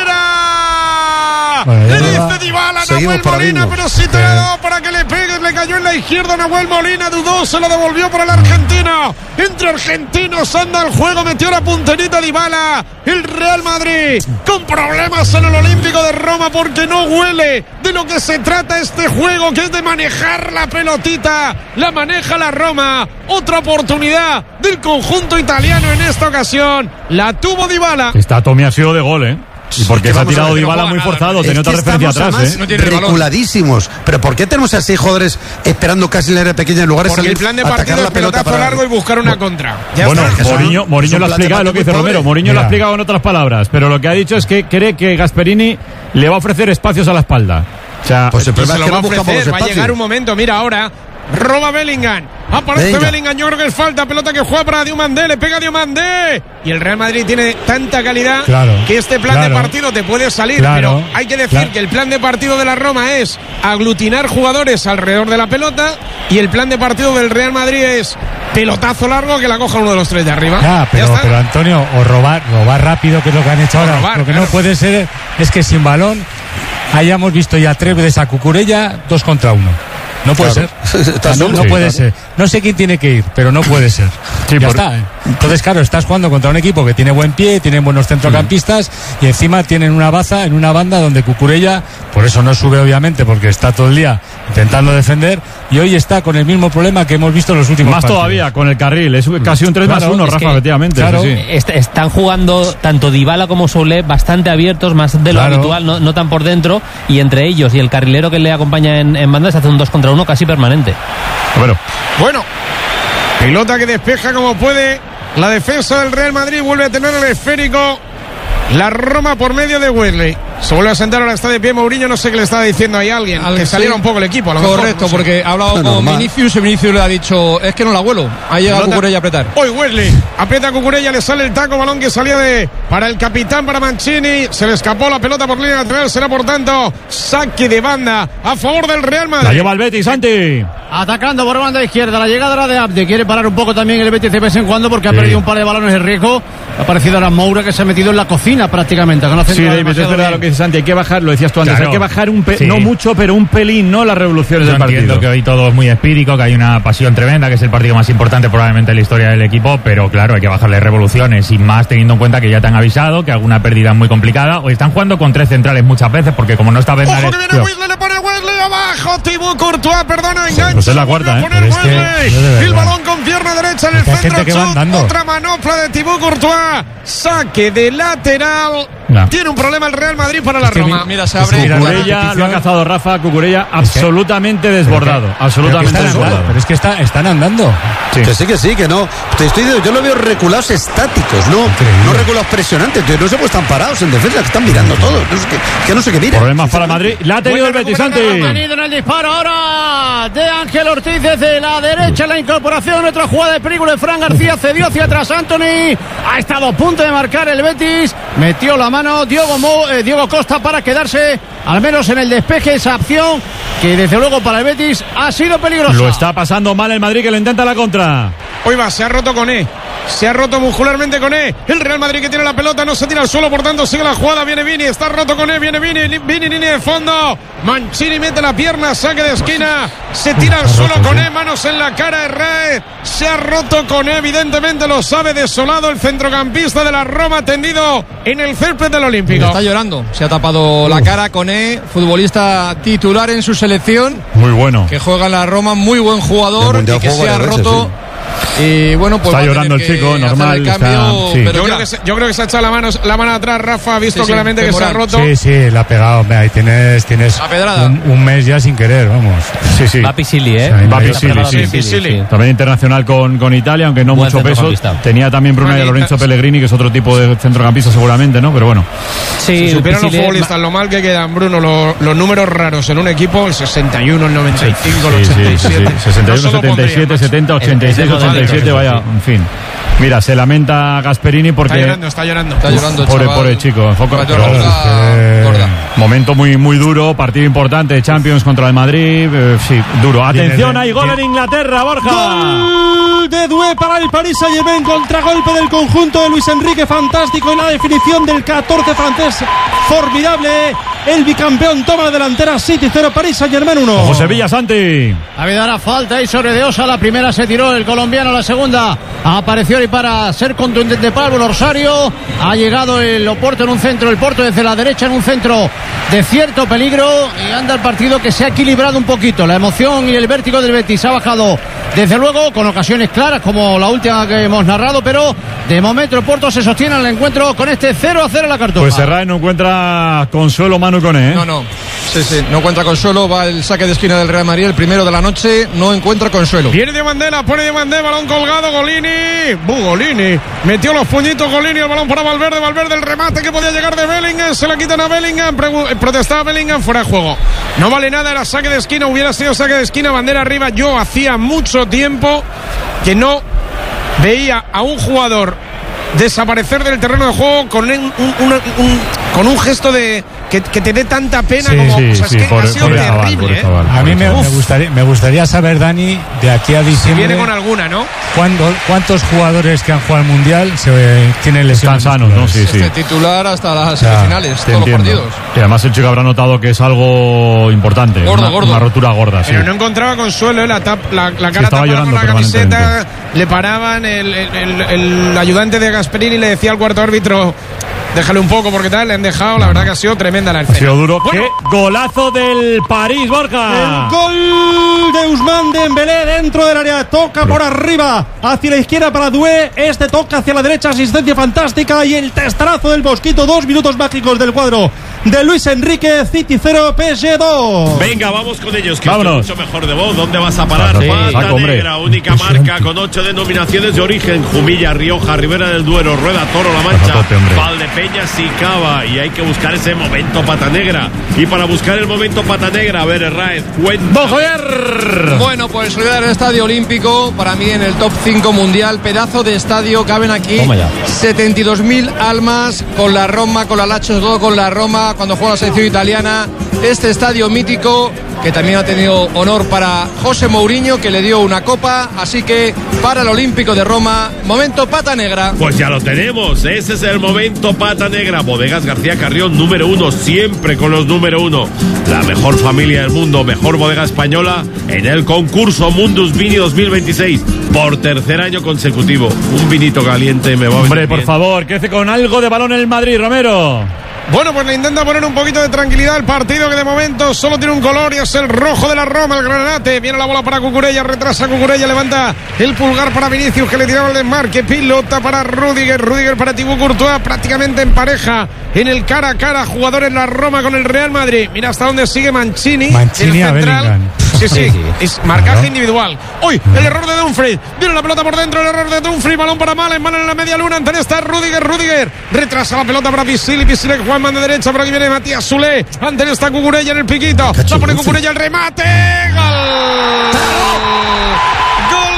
¡Fuera! Bueno, le dice Dybala, Nahuel Molina, pero si te sí. ha dado para que le pegues, le cayó en la izquierda. Nahuel Molina dudó, se lo devolvió para el argentino. Entre argentinos anda el juego, metió la punterita Dybala. El Real Madrid con problemas en el Olímpico de Roma porque no huele de lo que se trata este juego, que es de manejar la pelotita. La maneja la Roma. Otra oportunidad del conjunto italiano en esta ocasión. La tuvo Dybala. Esta Tommy ha sido de gol, ¿eh? Y porque se ha tirado Dybala muy forzado, tenía otra referencia atrás, ¿eh? No reculadísimos. Pero ¿por qué tenemos a seis jugadores esperando casi en la área pequeña en lugar de porque salir el plan de a atacar partido la es pelota pelotazo para... largo y buscar una contra? Ya bueno, está. Mourinho, Mourinho lo ha explicado, lo que dice Romero. Mourinho lo ha explicado en otras palabras, pero lo que ha dicho es que cree que Gasperini le va a ofrecer espacios a la espalda. O sea, pues el se problema lo es que va a no buscamos los ofrecer, va a espacios. llegar un momento, mira ahora. Roba Bellingham. Aparece Venga. Bellingham. Yo creo que es falta. Pelota que juega para Diomandé. Le pega Diomandé. Y el Real Madrid tiene tanta calidad claro, que este plan claro, de partido te puede salir. claro, pero hay que decir claro. que el plan de partido de la Roma es aglutinar jugadores alrededor de la pelota. Y el plan de partido del Real Madrid es pelotazo largo que la coja uno de los tres de arriba. Ah, pero, pero Antonio, o robar, robar rápido, que es lo que han hecho ahora. robar, lo que claro. no puede ser es que sin balón hayamos visto ya tres veces a Cucurella dos contra uno. No puede Claro. ser. Está no, solo, no sí, puede claro. ser. No sé quién tiene que ir, pero no puede ser. Sí, ya por... está. ¿eh? Entonces, claro, estás jugando contra un equipo que tiene buen pie, tiene buenos centrocampistas y encima tienen una baza en una banda donde Cucurella, por eso no sube obviamente, porque está todo el día intentando defender y hoy está con el mismo problema que hemos visto en los últimos Más partidos. todavía, con el carril. Es casi un tres Claro, más uno, es Rafa, que, efectivamente. claro, sí, sí. est- están jugando tanto Dybala como Soule bastante abiertos, más de lo Claro. habitual, no, no tan por dentro, y entre ellos y el carrilero que le acompaña en, en banda se hace un dos contra uno casi permanente. Bueno, Bueno, pelota que despeja como puede. La defensa del Real Madrid vuelve a tener el esférico. La Roma por medio de Wesley. Se vuelve a sentar, ahora está de pie Mourinho. No sé qué le estaba diciendo ahí a alguien. Al- que saliera sí. un poco el equipo. A lo Correcto, mejor, no sé. porque ha hablado No, con normal. Vinicius y Vinicius le ha dicho, es que no la vuelo. Ahí llega Pelota. Cucurella a apretar. Hoy Wesley aprieta a Cucurella, le sale el taco, balón que salía de para el capitán, para Mancini. Se le escapó la pelota por línea lateral. Será por tanto saque de banda a favor del Real Madrid. la lleva el Betis, Santi. Atacando por banda izquierda, la llegada era de Abde. Quiere parar un poco también el Betis de vez en cuando porque Sí. ha perdido un par de balones de riesgo. Ha aparecido ahora Moura que se ha metido en la cocina prácticamente. Que no ha Sí, centrado David, es demasiado verdad bien. lo que dice Santi. Hay que bajar, lo decías tú antes, Claro. hay que bajar un pe- Sí. no mucho, pero un pelín, no las revoluciones Yo del partido. entiendo que hoy todo es muy espírico, que hay una pasión tremenda, que es el partido más importante probablemente en la historia del equipo, pero claro, hay que bajarle revoluciones y más teniendo en cuenta que ya te han avisado que alguna pérdida es muy complicada. Hoy están jugando con tres centrales muchas veces porque como no está Bernal... Ojo que viene Wesley, le pone Wesley abajo. Thibaut Courtois, perdona, engancha. pues es la lo vuelve cuarta, a ¿eh? poner Pero es que, Wesley. yo de verdad. El balón con pierna derecha en el Es que hay centro. gente que va chut, andando. otra manopla de Thibaut Courtois. Saque de lateral. No. Tiene un problema el Real Madrid para la que Roma. mi- Mira, se Es que abre. mira, Cucurella lo ha cazado Rafa, Cucurella absolutamente Pero desbordado, que- absolutamente pero que están andando, desbordado. pero es que está, están andando. Sí. Que sí, que sí, que no. Te estoy diciendo, yo lo veo reculados estáticos, no, Increíble. no reculados presionantes. Entonces, no sé, pues están parados en defensa, que están mirando todo. No sé qué, que no sé qué miran. Problemas para Madrid. La ha tenido el Betis, Santi. Ha tenido en el disparo ahora de Ángel Ortiz desde la derecha, la incorporación, otra jugada de peligro de Fran García, cedió hacia atrás Anthony, ha estado a punto de marcar el Betis, metió la mano Diogo, Mo, eh, Diogo Costa para quedarse al menos en el despeje, esa opción que desde luego para el Betis ha sido peligrosa. Lo está pasando mal el Madrid que lo intenta la contra. Hoy va, se ha roto Koné. Se ha roto muscularmente Koné. El Real Madrid que tiene la pelota, no se tira al suelo, por tanto sigue la jugada. Viene Vini, está roto Koné, viene Vini, Vini, línea de fondo. Mancini mete la pierna, saque de esquina. Se tira al suelo Koné, manos en la cara de Rae. Se ha roto Koné, evidentemente lo sabe, desolado el centrocampista de la Roma, tendido en el césped del Olímpico. Está llorando, se ha tapado la cara Koné, futbolista titular en su selección. Muy bueno. Que juega en la Roma, muy buen jugador y que se ha roto. Sí. Y bueno, pues está llorando el chico, normal. El cambio, está, sí. pero yo, creo que se, yo creo que se ha echado la mano, la mano atrás, Rafa, ha visto sí, claramente sí, que moral. se ha roto. Sí, sí, la ha pegado. Ahí tienes, tienes un, un mes ya sin querer, vamos. Sí, sí. Va Pisili, ¿eh? Va Pisili, sí. Pisili. También internacional con, con Italia, aunque no Buen mucho peso. Tenía también Brunei Lorenzo Pellegrini, que es otro tipo de centrocampista seguramente, ¿no? Pero bueno. Sí, si supieran los futbolistas lo mal que quedan, Bruno, los, los números raros en un equipo, el sesenta y uno, el noventa y cinco, el ochenta y siete. sesenta y uno, setenta y siete, setenta, ochenta y seis, ochenta y siete, vaya, en fin. Mira, se lamenta Gasperini porque... Está llorando, está llorando. Está llorando el pobre, chaval. pobre chico. Enfoca, pero, gorda, gorda. Momento muy, muy duro, partido importante, Champions contra el Madrid. Eh, sí, duro. Atención, hay gol en Inglaterra, Borja. Gol de Doué para el Paris Saint-Germain, contragolpe del conjunto de Luis Enrique, fantástico en la definición del catorce francés, formidable. El bicampeón toma la delantera, City cero, Paris Saint-Germain uno. José Villa, Santi. Ha habido una falta ahí sobre De Osa, la primera se tiró el colombiano, la segunda apareció y para ser contundente Pablo Orsario. Ha llegado el Oporto en un centro, el Porto desde la derecha en un centro de cierto peligro y anda el partido que se ha equilibrado un poquito. La emoción y el vértigo del Betis ha bajado desde luego con ocasiones claras como la última que hemos narrado, pero de momento el Porto se sostiene en el encuentro con este cero a cero en la Cartuja. Pues Serrano no encuentra consuelo Manu Koné, ¿eh? No, no. Sí, sí, no encuentra consuelo, va el saque de esquina del Real Madrid, el primero de la noche, no encuentra consuelo. Viene de Mandela, pone de Mandela, balón colgado, Golini, Bu, Golini, metió los puñitos Golini, el balón para Valverde, Valverde, el remate que podía llegar de Bellingham, se la quitan a Bellingham, protestaba Bellingham, fuera de juego. No vale nada, era saque de esquina, hubiera sido saque de esquina, bandera arriba. Yo hacía mucho tiempo que no veía a un jugador desaparecer del terreno de juego con un, un, un, un, con un gesto de que, que te dé tanta pena sí, como sí, o sea, sí, es que por, ha sido por terrible, chaval, por ¿eh? A mí me, me, gustaría, me gustaría saber, Dani, de aquí a diciembre. Si viene con alguna, ¿no? ¿cuándo, ¿Cuántos jugadores que han jugado al Mundial se eh, tienen lesiones? Están sanos, ¿no? Sí, sí. Este titular hasta las semifinales, todos entiendo. Los partidos. Y además el chico habrá notado que es algo importante. Gordo, una, gordo. Una rotura gorda, sí. Pero no encontraba consuelo, ¿eh? la, tap, la, la cara sí, tapada con la camiseta, le paraban, el, el, el, el ayudante de Gasperini le decía al cuarto árbitro, déjale un poco porque tal, le han dejado, la verdad que ha sido tremenda la escena. Ha sido duro. Bueno. ¡Qué golazo del París, Borja! El gol de Ousmane Dembélé dentro del área, toca por arriba, hacia la izquierda para Doué, este toca hacia la derecha, asistencia fantástica y el testarazo del Mosquito, dos minutos mágicos del cuadro de Luis Enrique, City cero, P S G dos. Venga, vamos con ellos, que vámonos. Mucho mejor de vos. ¿Dónde vas a parar? Sí, Pata saco, Negra, única marca con ocho denominaciones de origen: Jumilla, Rioja, Ribera del Duero, Rueda, Toro, La Mancha, Valdepeñas y Cava. Y hay que buscar ese momento Pata Negra. Y para buscar el momento Pata Negra, a ver, Herráez, cuenta. Bueno, pues Ciudad del Estadio Olímpico, para mí en el top cinco mundial, pedazo de estadio, caben aquí setenta y dos mil almas, con la Roma, con la Lazio, todo con la Roma, cuando juega la selección italiana. Este estadio mítico que también ha tenido honor para José Mourinho, que le dio una copa, así que para el Olímpico de Roma, momento Pata Negra. Pues ya lo tenemos, ese es el momento Pata Negra. Bodegas García Carrión, número uno, siempre con los número uno. La mejor familia del mundo, mejor bodega española en el concurso Mundus Vini dos mil veintiséis, por tercer año consecutivo. Un vinito caliente me va a venir. Hombre, por bien. favor, que hace con algo de balón en el Madrid, Romero. Bueno, pues le intenta poner un poquito de tranquilidad al partido, que de momento solo tiene un color y es el rojo de la Roma, el granate. Viene la bola para Cucurella, retrasa Cucurella, levanta el pulgar para Vinicius, que le tiraba el desmarque, pilota para Rüdiger, Rüdiger para Thibaut Courtois, prácticamente en pareja en el cara a cara, jugadores la Roma con el Real Madrid. Mira hasta dónde sigue Mancini, Mancini el central. Bellingham. Sí, sí, es marcaje claro. individual. Uy, el error de Dumfries. Viene la pelota por dentro, el error de Dumfries. Balón para Malen, Malen en la media luna. Antes está Rüdiger, Rüdiger. Retrasa la pelota para Pisili, Pisili, Juanman de derecha. Por aquí viene Matías Zulé. Antes está Cucurella en el piquito. La pone Cucurella, el remate. ¡Gol! ¡Gol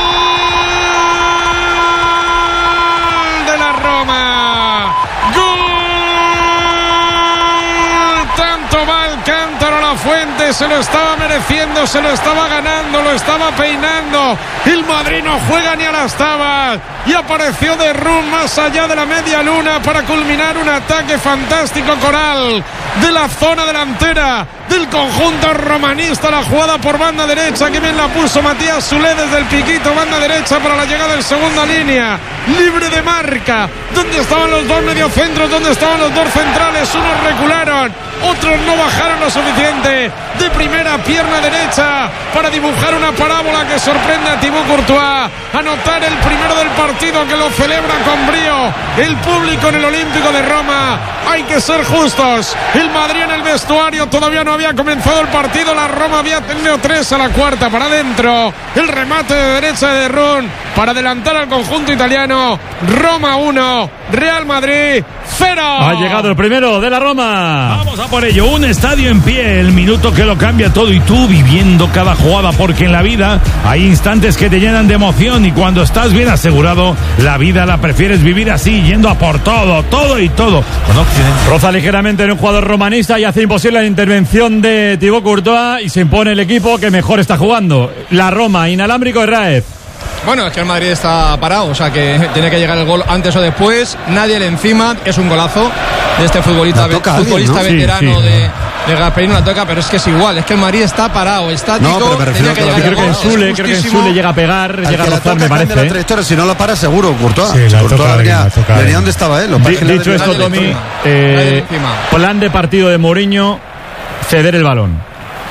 de la Roma! ¡Gol! Tanto va el cántaro a la fuente. que se lo estaba mereciendo, se lo estaba ganando, lo estaba peinando. El Madrid no juega ni a las tabas. Y apareció de Run más allá de la media luna para culminar un ataque fantástico coral de la zona delantera del conjunto romanista. La jugada por banda derecha, que bien la puso Matías Soulé desde el piquito, banda derecha para la llegada en segunda línea, libre de marca. ¿Dónde estaban los dos mediocentros? ¿Dónde estaban los dos centrales? Unos recularon, otros no bajaron lo suficiente. De primera, pierna derecha para dibujar una parábola que sorprende a Thibaut Courtois. Anotar el primero del partido, que lo celebra con brío el público en el Olímpico de Roma. Hay que ser justos. El Madrid en el vestuario todavía no había comenzado el partido. La Roma había tenido tres a la cuarta para adentro. El remate de derecha de Run para adelantar al conjunto italiano. Roma uno, Real Madrid cero. Ha llegado el primero de la Roma. Vamos a por ello. Un estadio en pie, el minuto que lo cambia todo, y tú viviendo cada jugada, porque en la vida hay instantes que te llenan de emoción, y cuando estás bien asegurado, la vida la prefieres vivir así, yendo a por todo, todo y todo. Con Occidente. Roza ligeramente en un jugador romanista y hace imposible la intervención de Thibaut Courtois, y se impone el equipo que mejor está jugando. La Roma, inalámbrico de Raez. Bueno, es que el Madrid está parado, o sea que tiene que llegar el gol antes o después. Nadie le encima, es un golazo de este futbolista, futbolista alguien, ¿no? veterano sí, sí, de, de Gasperini, la toca, pero es que es igual, es que el Madrid está parado, estático. No, pero me refiero que a que creo que en Sule, creo que en Sule llega a pegar, al llega a rozar, me parece. La trayectoria, si no la para, seguro, Courtois. Sí, Courtois toca venía, bien, toca venía donde estaba él. D dicho esto, Tommy, eh, plan de partido de Mourinho, ceder el balón.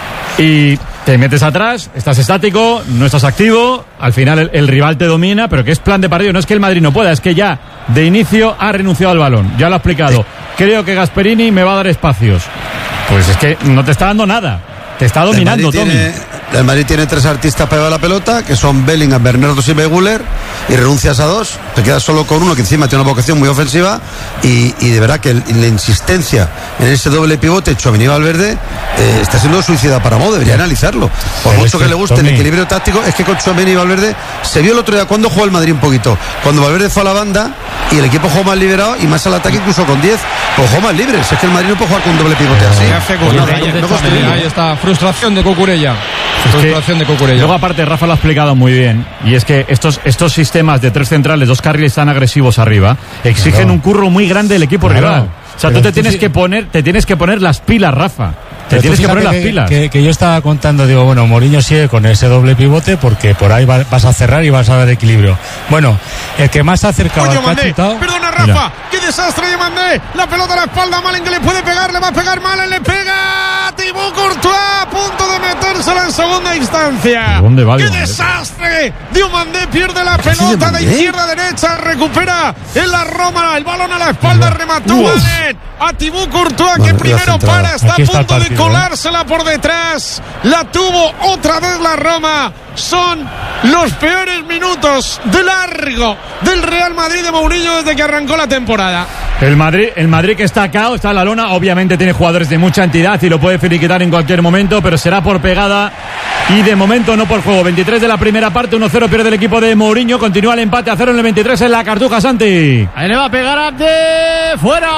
Y te metes atrás, estás estático, no estás activo, al final el, el rival te domina, pero que es plan de partido, no es que el Madrid no pueda, es que ya de inicio ha renunciado al balón, ya lo ha explicado. Creo que Gasperini me va a dar espacios. Pues es que no te está dando nada, te está dominando, Tommy. Tiene, el Madrid tiene tres artistas pegados a la pelota, que son Bellingham, Bernardo Silva y Güler, y renuncias a dos, te quedas solo con uno que encima tiene una vocación muy ofensiva, y, y de verdad que el, la insistencia en ese doble pivote Tchouaméni y Valverde eh, está siendo suicida para Mo, debería analizarlo. Por Pero mucho es que, que le guste Tommy, el equilibrio táctico, es que con Tchouaméni y Valverde se vio el otro día cuando jugó el Madrid un poquito, cuando Valverde fue a la banda y el equipo jugó más liberado y más al ataque, incluso con diez, pues jugó más libre. Si es que el Madrid no puede jugar con un doble pivote así. Pues no, no, no, ahí está, frustración de Cucurella. Frustración de Cucurella. Luego aparte Rafa lo ha explicado muy bien, y es que estos, estos sistemas de tres centrales, dos carriles tan agresivos arriba, exigen claro. un curro muy grande del equipo claro. rival. O sea, Pero tú te tienes sí. que poner, te tienes que poner las pilas, Rafa. Te Pero tienes que poner que, las pilas. Que, que yo estaba contando, digo, bueno, Mourinho sigue con ese doble pivote porque por ahí va, vas a cerrar y vas a dar equilibrio. Bueno, el que más se ha acercado al Mandé, perdona Rafa, mira. Qué desastre de Mandé. La pelota a la espalda, Malen que le puede pegar, le va a pegar Malen, le pega Thibaut Courtois, a punto de metérsela en segunda instancia. ¿Dónde va? ¡Qué desastre! Diomandé pierde la pelota de izquierda a derecha, recupera en la Roma, el balón a la espalda, remató Malen a Thibaut Courtois, que bueno, primero para, está a punto partido, de colársela por detrás, la tuvo otra vez la Roma. Son los peores minutos de largo del Real Madrid de Mourinho desde que arrancó la temporada. El Madrid, el Madrid que está acá, está en la lona, obviamente tiene jugadores de mucha entidad y lo puede finiquitar en cualquier momento, pero será por pegada y de momento no por juego. veintitrés de la primera parte, uno cero pierde el equipo de Mourinho, continúa el empate a cero en el veintitrés en la Cartuja, Santi. Ahí le va a pegar a de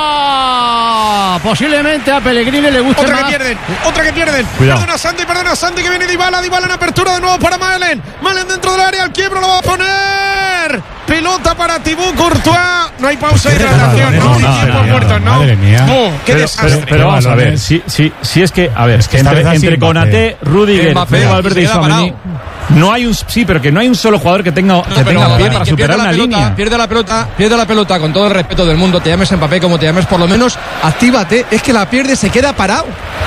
fuera. Posiblemente a Pellegrini le guste otra más. Otra que pierden, otra que pierden. Cuidado. Perdona Santi, perdona Santi, que viene Dybala, Dybala en apertura de nuevo para Malen. Malen dentro del área, al quiebro lo va a poner. Pelota para Thibaut Courtois. No hay pausa de hidratación, no, no, no, no tiempo muerto, ¿no? Madre mía. Oh, qué pero, desastre. Pero, pero vamos a ver, si, si, si es que, a ver, es que entre, entre Konaté, Rudiger, Valverde y Tchouaméni, no hay un, sí, pero que no hay un solo jugador que tenga, no, que tenga pie para superar una pelota, línea. Pierde la pelota, pierde la pelota con todo el respeto del mundo, te llames Mbappé como te llames, por lo menos actívate, es que la pierde, se queda parado.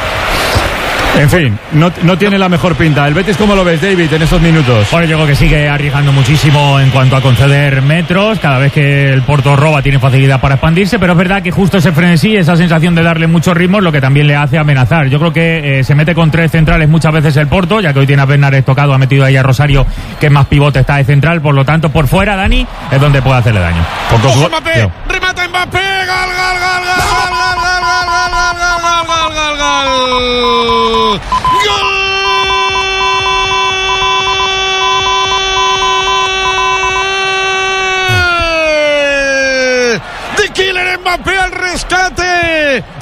En fin, no, no tiene la mejor pinta. ¿El Betis cómo lo ves, David, en estos minutos? Bueno, yo creo que sigue arriesgando muchísimo en cuanto a conceder metros. Cada vez que el Porto roba tiene facilidad para expandirse, pero es verdad que justo ese frenesí, esa sensación de darle muchos ritmos, lo que también le hace amenazar. Yo creo que eh, se mete con tres centrales muchas veces el Porto, ya que hoy tiene a Bernardes tocado, ha metido ahí a Rosario, que es más pivote, está de central, por lo tanto, por fuera, Dani, es donde puede hacerle daño. Por ¡Ojo, Mbappé! ¡Remata Mbappé! ¡Gol, gol, gol, gol, gol, gol, gol, gol, gol, gol, gol, gol, gol! ¡Gol! De Kylian Mbappé al rescate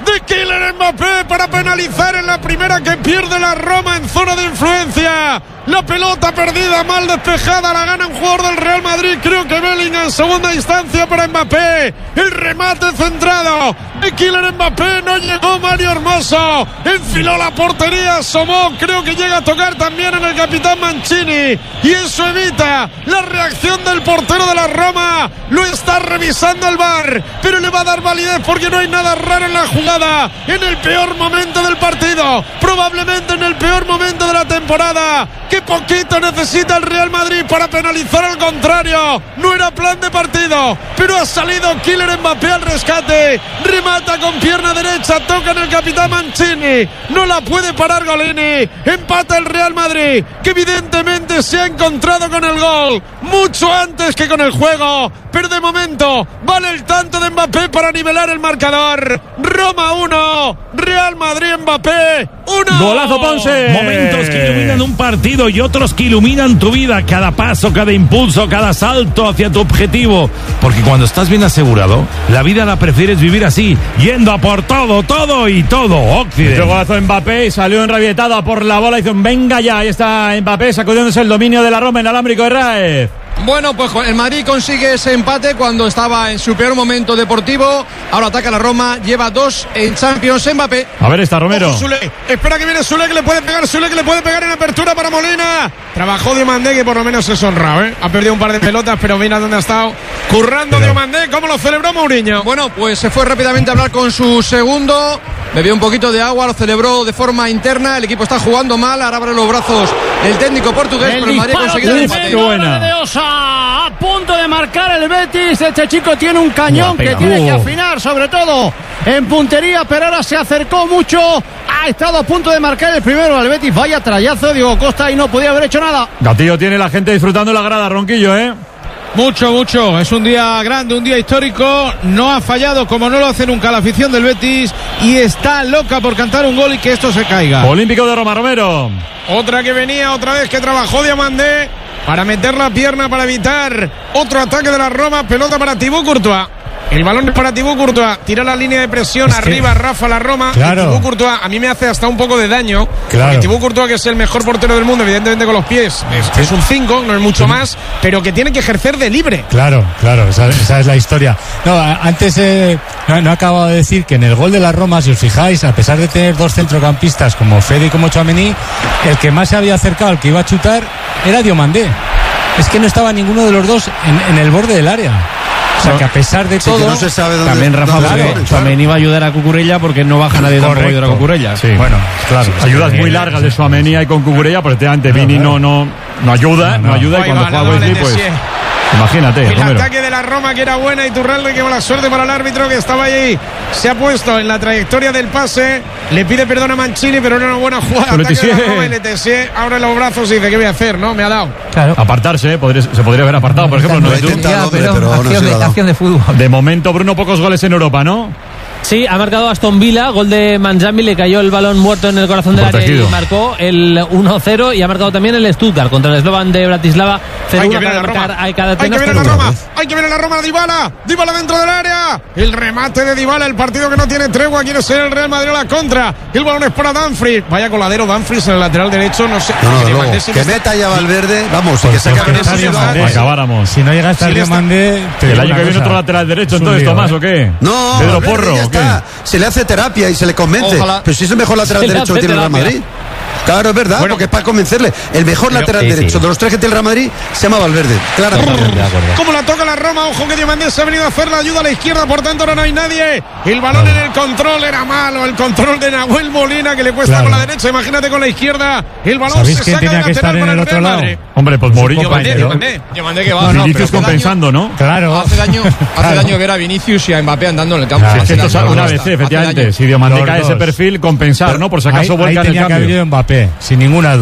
de Kylian Mbappé para penalizar en la primera que pierde la Roma en zona de influencia. La pelota perdida, mal despejada, la gana un jugador del Real Madrid, creo que Bellingham, segunda instancia para Mbappé. El remate centrado de Kylian Mbappé, no llegó Mario Hermoso, enfiló la portería, asomó, creo que llega a tocar también en el capitán Mancini, y eso evita la reacción del portero de la Roma. Lo está revisando el V A R, pero le va a dar validez porque no hay nada raro en la jugada, en el peor momento del partido, probablemente en el peor momento de la temporada. ¡Qué poquito necesita el Real Madrid para penalizar al contrario! No era plan de partido, pero ha salido Kylian Mbappé al rescate. Remata con pierna derecha, toca en el capitán Mancini. No la puede parar Golini. Empata el Real Madrid, que evidentemente se ha encontrado con el gol mucho antes que con el juego. Pero de momento vale el tanto de Mbappé para nivelar el marcador. Roma uno, Real Madrid Mbappé uno. Golazo Ponce. Momentos que iluminan un partido y otros que iluminan tu vida. Cada paso, cada impulso, cada salto hacia tu objetivo. Porque cuando estás bien asegurado, la vida la prefieres vivir así, yendo a por todo, todo y todo. Occidente. Este golazo Mbappé y salió enrabietado por la bola. Hizo un venga ya. Ahí está Mbappé sacudiéndose el dominio de la Roma en el alámbrico de Raez. Bueno, pues el Madrid consigue ese empate cuando estaba en su peor momento deportivo. Ahora ataca la Roma, lleva dos en Champions. Mbappé. A ver, está Romero. Ojo, Sule. Espera que viene Sule, que le puede pegar. Sule, que le puede pegar en apertura para Molina. Trabajó Diomandé, que por lo menos es honrado, ¿eh? Ha perdido un par de pelotas, pero mira dónde ha estado currando pero... Diomandé. ¿Cómo lo celebró Mourinho? Bueno, pues se fue rápidamente a hablar con su segundo. Bebió un poquito de agua, lo celebró de forma interna. El equipo está jugando mal. Ahora abre los brazos el técnico portugués, el pero el Madrid ha conseguido el empate. De Osa, a punto de marcar el Betis. Este chico tiene un cañón que tiene que afinar, sobre todo en puntería, pero ahora se acercó mucho. Ha estado a punto de marcar el primero al Betis. Vaya trayazo, Diego Costa, y no podía haber hecho nada. Gatillo tiene la gente disfrutando la grada, Ronquillo, ¿eh? Mucho, mucho. Es un día grande, un día histórico. No ha fallado como no lo hace nunca la afición del Betis y está loca por cantar un gol y que esto se caiga. Olímpico de Roma, Romero. Otra que venía, otra vez que trabajó Diomandé para meter la pierna para evitar otro ataque de la Roma. Pelota para Thibaut Courtois. El balón es para Thibaut Courtois. Tira la línea de presión, es arriba que... Rafa la Roma. Claro. Thibaut Courtois a mí me hace hasta un poco de daño. Claro. Thibaut Courtois, que es el mejor portero del mundo, evidentemente con los pies, es, es un cinco, no es mucho sí. más, pero que tiene que ejercer de libre. Claro, claro, esa, esa es la historia. No, antes eh, no, no acabo de decir que en el gol de la Roma, si os fijáis, a pesar de tener dos centrocampistas como Fede y como Tchouaméni, el que más se había acercado al que iba a chutar era Diomandé. Es que no estaba ninguno de los dos en, en el borde del área. O sea, que a pesar de sí, todo, no se sabe dónde, también Rafa Tchouaméni iba a ayudar a Cucurella porque no baja nadie tampoco a ayudar a Cucurella. Sí. Bueno, claro. Ayudas muy largas de Tchouaméni y con Cucurella, porque antes Vini no, no, no ayuda, no, no ayuda, y cuando juega Wesley, pues... Imagínate, el Romero. Ataque de la Roma que era buena y Turralde, que mala suerte para el árbitro que estaba allí. Se ha puesto en la trayectoria del pase. Le pide perdón a Mancini, pero era una buena jugada. Ataque de la Roma y Letessier abre los brazos y dice: ¿qué voy a hacer? No, me ha dado. Claro. Apartarse, podría, se podría haber apartado, por ejemplo. No, intentado, hombre, pero, pero acción, no de, acción de fútbol. De momento, Bruno, pocos goles en Europa, ¿no? Sí, ha marcado Aston Villa, gol de Manjami, le cayó el balón muerto en el corazón del área y marcó el uno cero, y ha marcado también el Stuttgart contra el Slovan de Bratislava. Hay que ver a la Roma, hay que ver a la Roma, hay que ver a la Roma, Dybala, Dybala dentro del área, el remate de Dybala, el partido que no tiene tregua, quiere ser el Real Madrid a la contra, el balón es para Dumfries, vaya coladero Dumfries en el lateral derecho, no sé. No, no, no, que meta ya Valverde, vamos, pues que se acabe en acabáramos. Si no llega hasta el Diomandé, el año que viene otro lateral derecho, entonces Tomás, ¿o qué? No, Pedro Porro, ¿o qué? Se le hace terapia y se le convence. Ojalá. Pero si es el mejor lateral derecho que tiene el Real Madrid. Claro, es verdad, bueno, porque es para convencerle. El mejor pero, lateral sí, derecho sí. de los tres que tiene el Real Madrid se llama Valverde. Claramente. ¿Cómo la toca la Roma? Ojo que Diomandé se ha venido a hacer la ayuda a la izquierda, por tanto ahora no hay nadie. El balón no. en el control era malo. El control de Nahuel Molina, que le cuesta claro. con la derecha. Imagínate con la izquierda. El balón se saca tenía de que estar en el otro lado? Madrid. Hombre, pues Mourinho. Diomandé que va. No, Vinicius compensando, ¿no? Claro. Hace daño, hace daño ver a Vinicius y a Mbappé andando en el campo. Es que esto es una vez, efectivamente. Si Diomandé cae ese perfil, compensar, ¿no? Por si acaso vuelca en el cambio. Tenía que haber ido Mbappé, sin ninguna duda.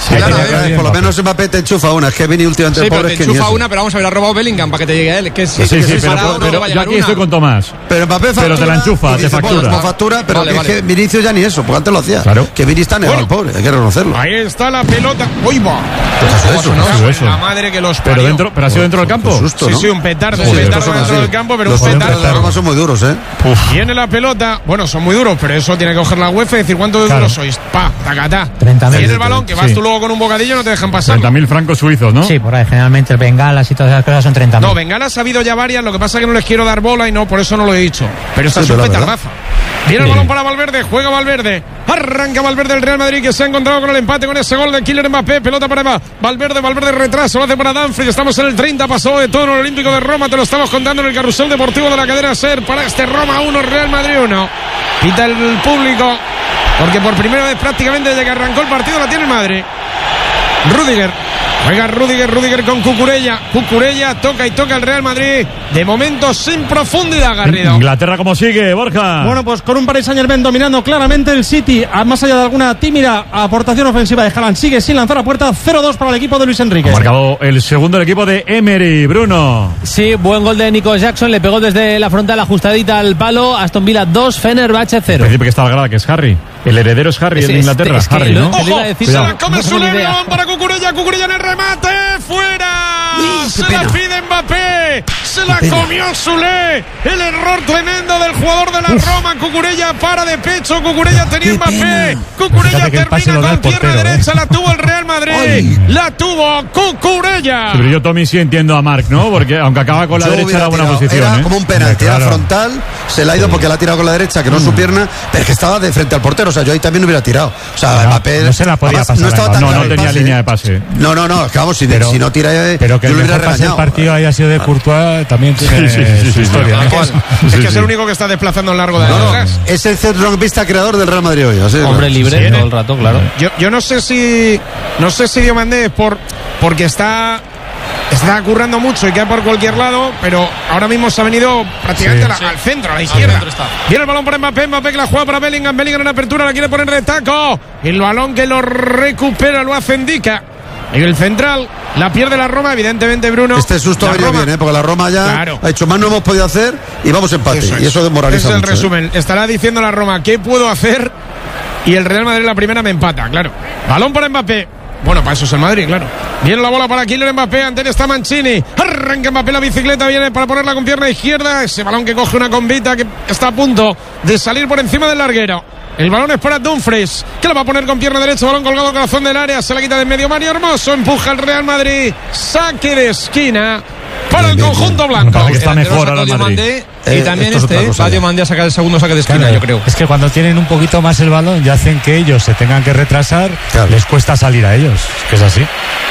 Sí, claro, ver, por lo menos Mbappé te enchufa una. Es que Vini últimamente sí, pobre pero te enchufa una, pero vamos a ver, ha robado Bellingham para que te llegue a él. Que sí, sí, que sí, sí, pero, pero, pero yo aquí una. estoy con Tomás. Pero Mbappé factura. Pero te la enchufa, te factura. Bueno, factura, pero vale, es vale. que Vinicius ya ni eso, porque antes lo hacía. Claro. Que Vini está negado, bueno, pobre, hay que reconocerlo. Ahí está la pelota. ¡Uy, va! ¿Qué es eso? No, eso? La madre que los parió. Pero, dentro, pero ha sido dentro del campo. Susto, sí, ¿no? sí, un petardo. Sí, un petardo sí, dentro sí. del campo, pero los un petardo. Los Roma son muy duros, ¿eh? Uf. Viene la pelota. Bueno, son muy duros, pero eso tiene que coger la UEFA y decir cuánto de claro. duros sois. Pa, tacatá. treinta mil. Viene el balón, que vas sí. tú luego con un bocadillo, no te dejan pasar. treinta mil francos suizos, ¿no? Sí, por ahí. Generalmente bengalas y todas esas cosas son treinta mil. No, bengalas ha habido ya varias. Lo que pasa es que no les quiero dar bola y no, por eso no lo he dicho. Pero esta sí, es un petardazo. Viene el balón para Valverde, juega Valverde, arranca Valverde el Real Madrid que se ha encontrado con el empate con ese gol de Kylian Mbappé, pelota para Valverde, Valverde retraso, lo hace para Dumfries, estamos en el treinta, pasó de todo en el Olímpico de Roma, te lo estamos contando en el carrusel deportivo de la cadena SER para este Roma uno, Real Madrid uno. Pita el público, porque por primera vez prácticamente desde que arrancó el partido la tiene el Madrid. Rüdiger, juega Rüdiger, Rüdiger con Cucurella, Cucurella toca y toca el Real Madrid, de momento sin profundidad, Garrido. Inglaterra como sigue, Borja. Bueno, pues con un Paris Saint-Germain dominando claramente el City, más allá de alguna tímida aportación ofensiva de Haaland, sigue sin lanzar a puerta, cero dos para el equipo de Luis Enrique. Ha marcado el segundo el equipo de Emery, Bruno. Sí, buen gol de Nico Jackson, le pegó desde la frontal ajustadita al palo, Aston Villa dos, Fenerbahce cero. Principio que está la grada, que es Harry. El heredero es Harry, es, el de Inglaterra, es, es Harry, ¿no? ¡Ojo! Se la come Sule, para Cucurella, Cucurella en el remate, fuera. Uy, se pena. La pide Mbappé, se la comió Sule. El error tremendo del jugador de la Uf. Roma, Cucurella para de pecho, Cucurella tenía Mbappé. Cucurella termina con pierna ¿eh? derecha, la tuvo el Real Madrid, Ay. la tuvo Cucurella. Sí, pero yo Tommy sí entiendo a Marc, ¿no? Porque aunque acaba con la yo derecha era buena tirado. posición. Era ¿eh? como un penalti, claro. Era frontal, se la ha ido sí. porque la ha tirado con la derecha, que no es mm. su pierna, pero es que estaba de frente al portero. O sea, yo ahí también hubiera tirado. O sea, no, Mbappé no se la podía pasar. No, estaba tan no, claro no tenía pase. línea de pase. No, no, no. Es que vamos, si, pero, si no tira, pero que yo el lo hubiera mejor pase del regañado. partido haya sido de Courtois también tiene sí, sí, sí, su sí, historia. sí, ¿no? Es, es que es el único que está desplazando en largo de no, no, es el centrocampista creador del Real Madrid hoy. Así, Hombre ¿no? libre todo el rato, claro. Yo, yo no sé si no sé si Diomandé es por porque está Está currando mucho y queda por cualquier lado, pero ahora mismo se ha venido prácticamente sí, a la, sí. al centro, a la izquierda. Viene el balón para Mbappé, Mbappé que la juega para Bellingham, Bellingham en apertura, la quiere poner de taco. El balón que lo recupera, lo hace Ndika. En el central, la pierde la Roma, evidentemente Bruno. Este susto ha venido bien, ¿eh? Porque la Roma ya claro. ha hecho más, no hemos podido hacer y vamos a empate. Eso y eso desmoraliza mucho. Ese es el mucho, resumen. ¿eh? Estará diciendo la Roma, ¿qué puedo hacer? Y el Real Madrid la primera me empata, claro. Balón para Mbappé. Bueno, para eso es el Madrid, claro. Viene la bola para Kylian Mbappé, ante él está Mancini. Arranca Mbappé la bicicleta, viene para ponerla con pierna izquierda. Ese balón que coge una combita que está a punto de salir por encima del larguero. El balón es para Dumfries, que lo va a poner con pierna derecha, balón colgado al corazón del área, se la quita de en medio Mario Hermoso, empuja el Real Madrid, saque de esquina para el conjunto blanco. Que está mejor ahora el Madrid. Y también este, Sadio Mandé a sacar el segundo saque de esquina, claro, yo creo. Es que cuando tienen un poquito más el balón y hacen que ellos se tengan que retrasar, claro. les cuesta salir a ellos, que es así.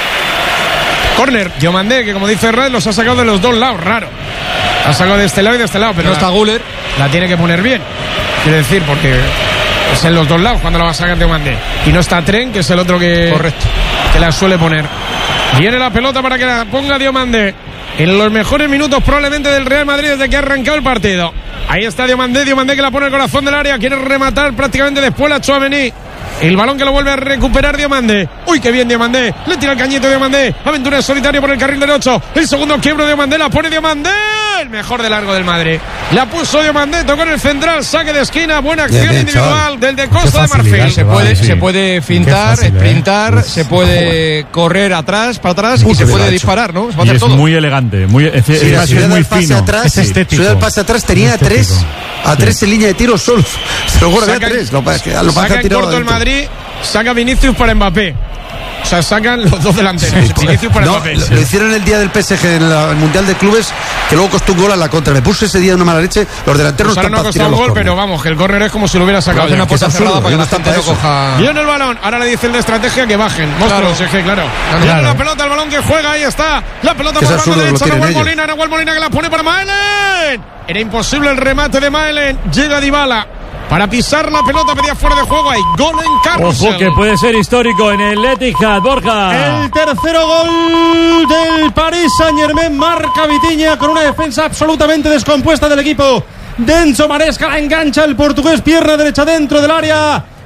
Corner, Diomandé, que como dice Red, los ha sacado de los dos lados, raro. Ha sacado de este lado y de este lado, pero no está Guller. La tiene que poner bien, quiere decir, porque es en los dos lados cuando la va a sacar Diomandé. Y no está Tren, que es el otro que, correcto, que la suele poner. Viene la pelota para que la ponga Diomandé. En los mejores minutos probablemente del Real Madrid desde que ha arrancado el partido. Ahí está Diomandé, Diomandé que la pone al corazón del área, quiere rematar prácticamente después la Tchouaméni. El balón que lo vuelve a recuperar Diomandé. Uy, qué bien Diomandé. Le tira el cañito Diomandé. Aventura en solitario por el carril derecho. El segundo quiebro de Diomandé. La pone Diomandé. El mejor de largo del Madrid. La puso Diomandé. Tocó en el central. Saque de esquina. Buena acción bien, bien, individual chaval. Del de Costa de Marfil. Se puede, sí. se puede fintar, fácil, sprintar, eh. se puede correr atrás, para atrás Uf, y se puede gacho. disparar, ¿no? Se puede y hacer es todo. Muy elegante. Muy, es, sí, es, es muy fino. Atrás, es estético. El pase atrás tenía tres. A tres sí. en línea de tiro solo. Se lo juro, saca, tres. Lo que lo saca el corto el Madrid. Saca Vinicius para Mbappé. O sea, sacan los dos delanteros. Sí, Vinicius para no, Mbappé. Lo, lo hicieron el día del P S G en el Mundial de Clubes, que luego costó un gol a la contra. Me puse ese día de una mala leche. Los delanteros pues no están no ha costado un gol, pero vamos, que el córner es como si lo hubiera sacado. Una puerta cerrada para que la gente no coja. Viene el balón. Ahora le dicen de estrategia que bajen. Monstruos, claro. Es que, claro. Viene claro. la pelota, el balón que juega. Ahí está. La pelota por banda derecha. Nahuel Molina. Nahuel Molina que la pone para Maelen. Era imposible el remate de Maelen. Llega Dybala. Para pisar la pelota, pedía fuera de juego. Hay gol en Carrusel. Ojo que puede ser histórico en el Etihad, Borja. El tercero gol del Paris Saint-Germain marca Vitinha con una defensa absolutamente descompuesta del equipo de Enzo Maresca. La engancha el portugués, pierna derecha dentro del área.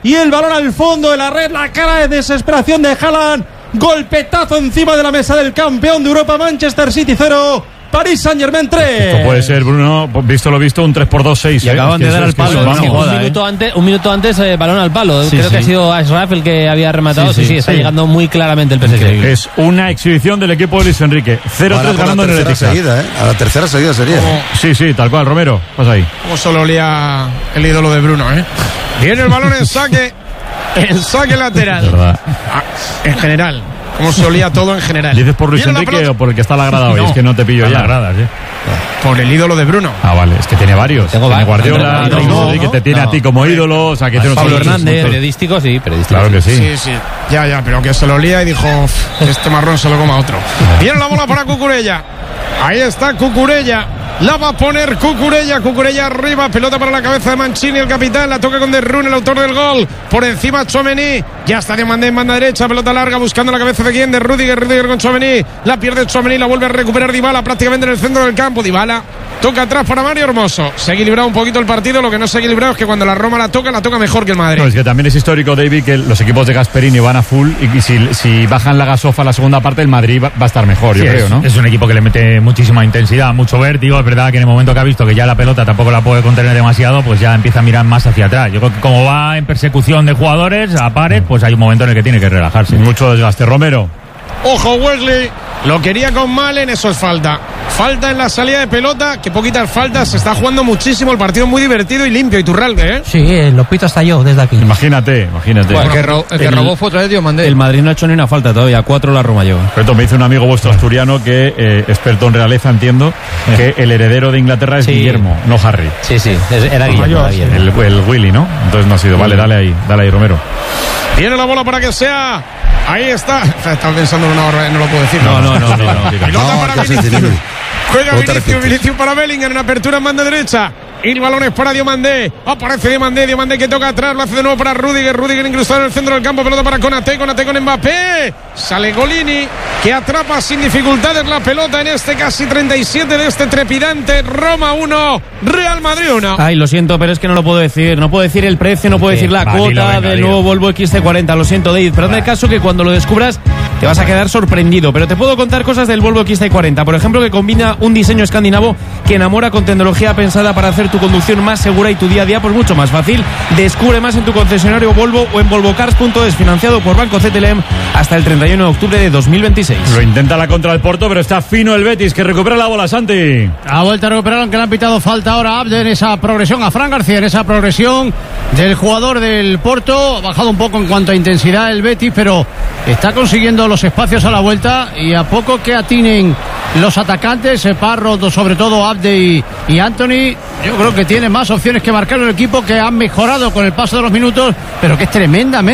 y el balón al fondo de la red, la cara de desesperación de Haaland, golpetazo encima de la mesa del campeón de Europa. Manchester City cero, Paris Saint-Germain tres. Esto puede ser, Bruno, visto lo visto, un tres por dos seis. Y acaban ¿eh? de dar al palo. Vamos, un, joda, minuto ¿eh? antes, un minuto antes, eh, balón al palo. Sí, Creo sí. que ha sido Ashraf el que había rematado. Sí, sí, sí, sí está sí. llegando muy claramente el P S G. Es una exhibición del equipo de Luis Enrique. cero tres ganando en el Etihad. Seguida, ¿eh? A la tercera seguida sería. Como, sí, sí, tal cual, Romero. Pasa ahí. Como solo olía el ídolo de Bruno, ¿eh? Viene el balón en saque. En saque lateral. Ah, en general. Como se olía todo en general. ¿Dices por Luis Viene Enrique o por el que está a la grada hoy? No. Es que no te pillo ya. Las gradas, ¿eh? Por el ídolo de Bruno. Ah, vale, es que tiene varios. Tengo tiene va- Guardiola, no, Luis no, Enrique, no, te tiene no. a ti como ídolo. O sea, que tiene Pablo otros- Hernández, otros- periodístico, sí, periodístico. Claro que sí. Sí, sí. Ya, ya, pero que se lo olía y dijo, este marrón se lo coma otro. Viene la bola para Cucurella. Ahí está Cucurella. La va a poner Cucurella. Cucurella arriba. Pelota para la cabeza de Mancini, el capitán. La toca con De Ruyne, el autor del gol. Por encima Tchouaméni. Ya está Diomandé en banda derecha. Pelota larga buscando la cabeza de quién. De Rudiger. Rudiger con Tchouaméni. La pierde Tchouaméni. La vuelve a recuperar Dybala prácticamente en el centro del campo. Dybala toca atrás para Mario Hermoso. Se ha equilibrado un poquito el partido. Lo que no se ha equilibrado es que cuando la Roma la toca, la toca mejor que el Madrid. No, es que también es histórico, David, que los equipos de Gasperini van a full y si, si bajan la gasofa la segunda parte, el Madrid va, va a estar mejor, Sí, yo creo, es, ¿no? es un equipo que le mete muchísima intensidad, mucho vértigo. Es verdad que en el momento que ha visto que ya la pelota tampoco la puede contener demasiado, pues ya empieza a mirar más hacia atrás. Yo creo que como va en persecución de jugadores a pares, pues hay un momento en el que tiene que relajarse. Mucho desgaste. Romero. Ojo, Wesley. Lo quería con Malen, eso es falta. Falta en la salida de pelota, que poquitas faltas. Se está jugando muchísimo, el partido muy divertido y limpio. Iturralde, ¿eh? Sí, eh, lo pito hasta yo desde aquí. Imagínate, imagínate. Bueno, el que, ro- el que el- robó fue otra vez Diomandé. El Madrid no ha hecho ni una falta todavía. Cuatro la Roma lleva. Pero me dice un amigo vuestro asturiano que, eh, experto en realeza, entiendo, que el heredero de Inglaterra es Sí. Guillermo, no Harry. Sí, sí, es- era Guillermo. era Guillermo. El, el Willy, ¿no? Entonces no ha sido. Vale, dale ahí, dale ahí, Romero. Viene la bola para que sea. Ahí está. Estaba pensando en una hora, no lo puedo decir. No, no, no, no, no. Pelota para casi Vinicius. tiene. Juega ¿Cómo te Vinicius, arrepientes? Vinicius para Bellingham en apertura en banda derecha. Y el balón es para Diomandé. Aparece Diomandé, Diomandé que toca atrás, lo hace de nuevo para Rudiger. Rudiger incrustado en el centro del campo, pelota para Konaté, Konaté con Mbappé. Sale Golini, que atrapa sin dificultades la pelota en este casi treinta y siete de este trepidante. Roma uno, Real Madrid uno. Ay, lo siento, pero es que no lo puedo decir. No puedo decir el precio, no puedo decir la Va, cuota dilo, venga, del dilo. nuevo Volvo X C cuarenta. Lo siento, David, pero hazme caso que cuando lo descubras te vas a quedar sorprendido. Pero te puedo contar cosas del Volvo X C cuarenta. Por ejemplo, que combina un diseño escandinavo que enamora con tecnología pensada para hacer tu conducción más segura y tu día a día pues mucho más fácil. Descubre más en tu concesionario Volvo o en volvocars punto es, financiado por Banco C T L M hasta el treinta y uno de octubre de dos mil veintiséis. Lo intenta la contra el Porto, pero está fino el Betis, que recupera la bola, Santi. Ha vuelto a recuperar, aunque le han pitado falta ahora a Abde en esa progresión, a Fran García en esa progresión del jugador del Porto. Ha bajado un poco en cuanto a intensidad el Betis, pero está consiguiendo los espacios a la vuelta y a poco que atinen los atacantes, Parro, sobre todo Abde y, y Anthony, yo creo que tiene más opciones que marcar el equipo, que han mejorado con el paso de los minutos, pero que es tremendamente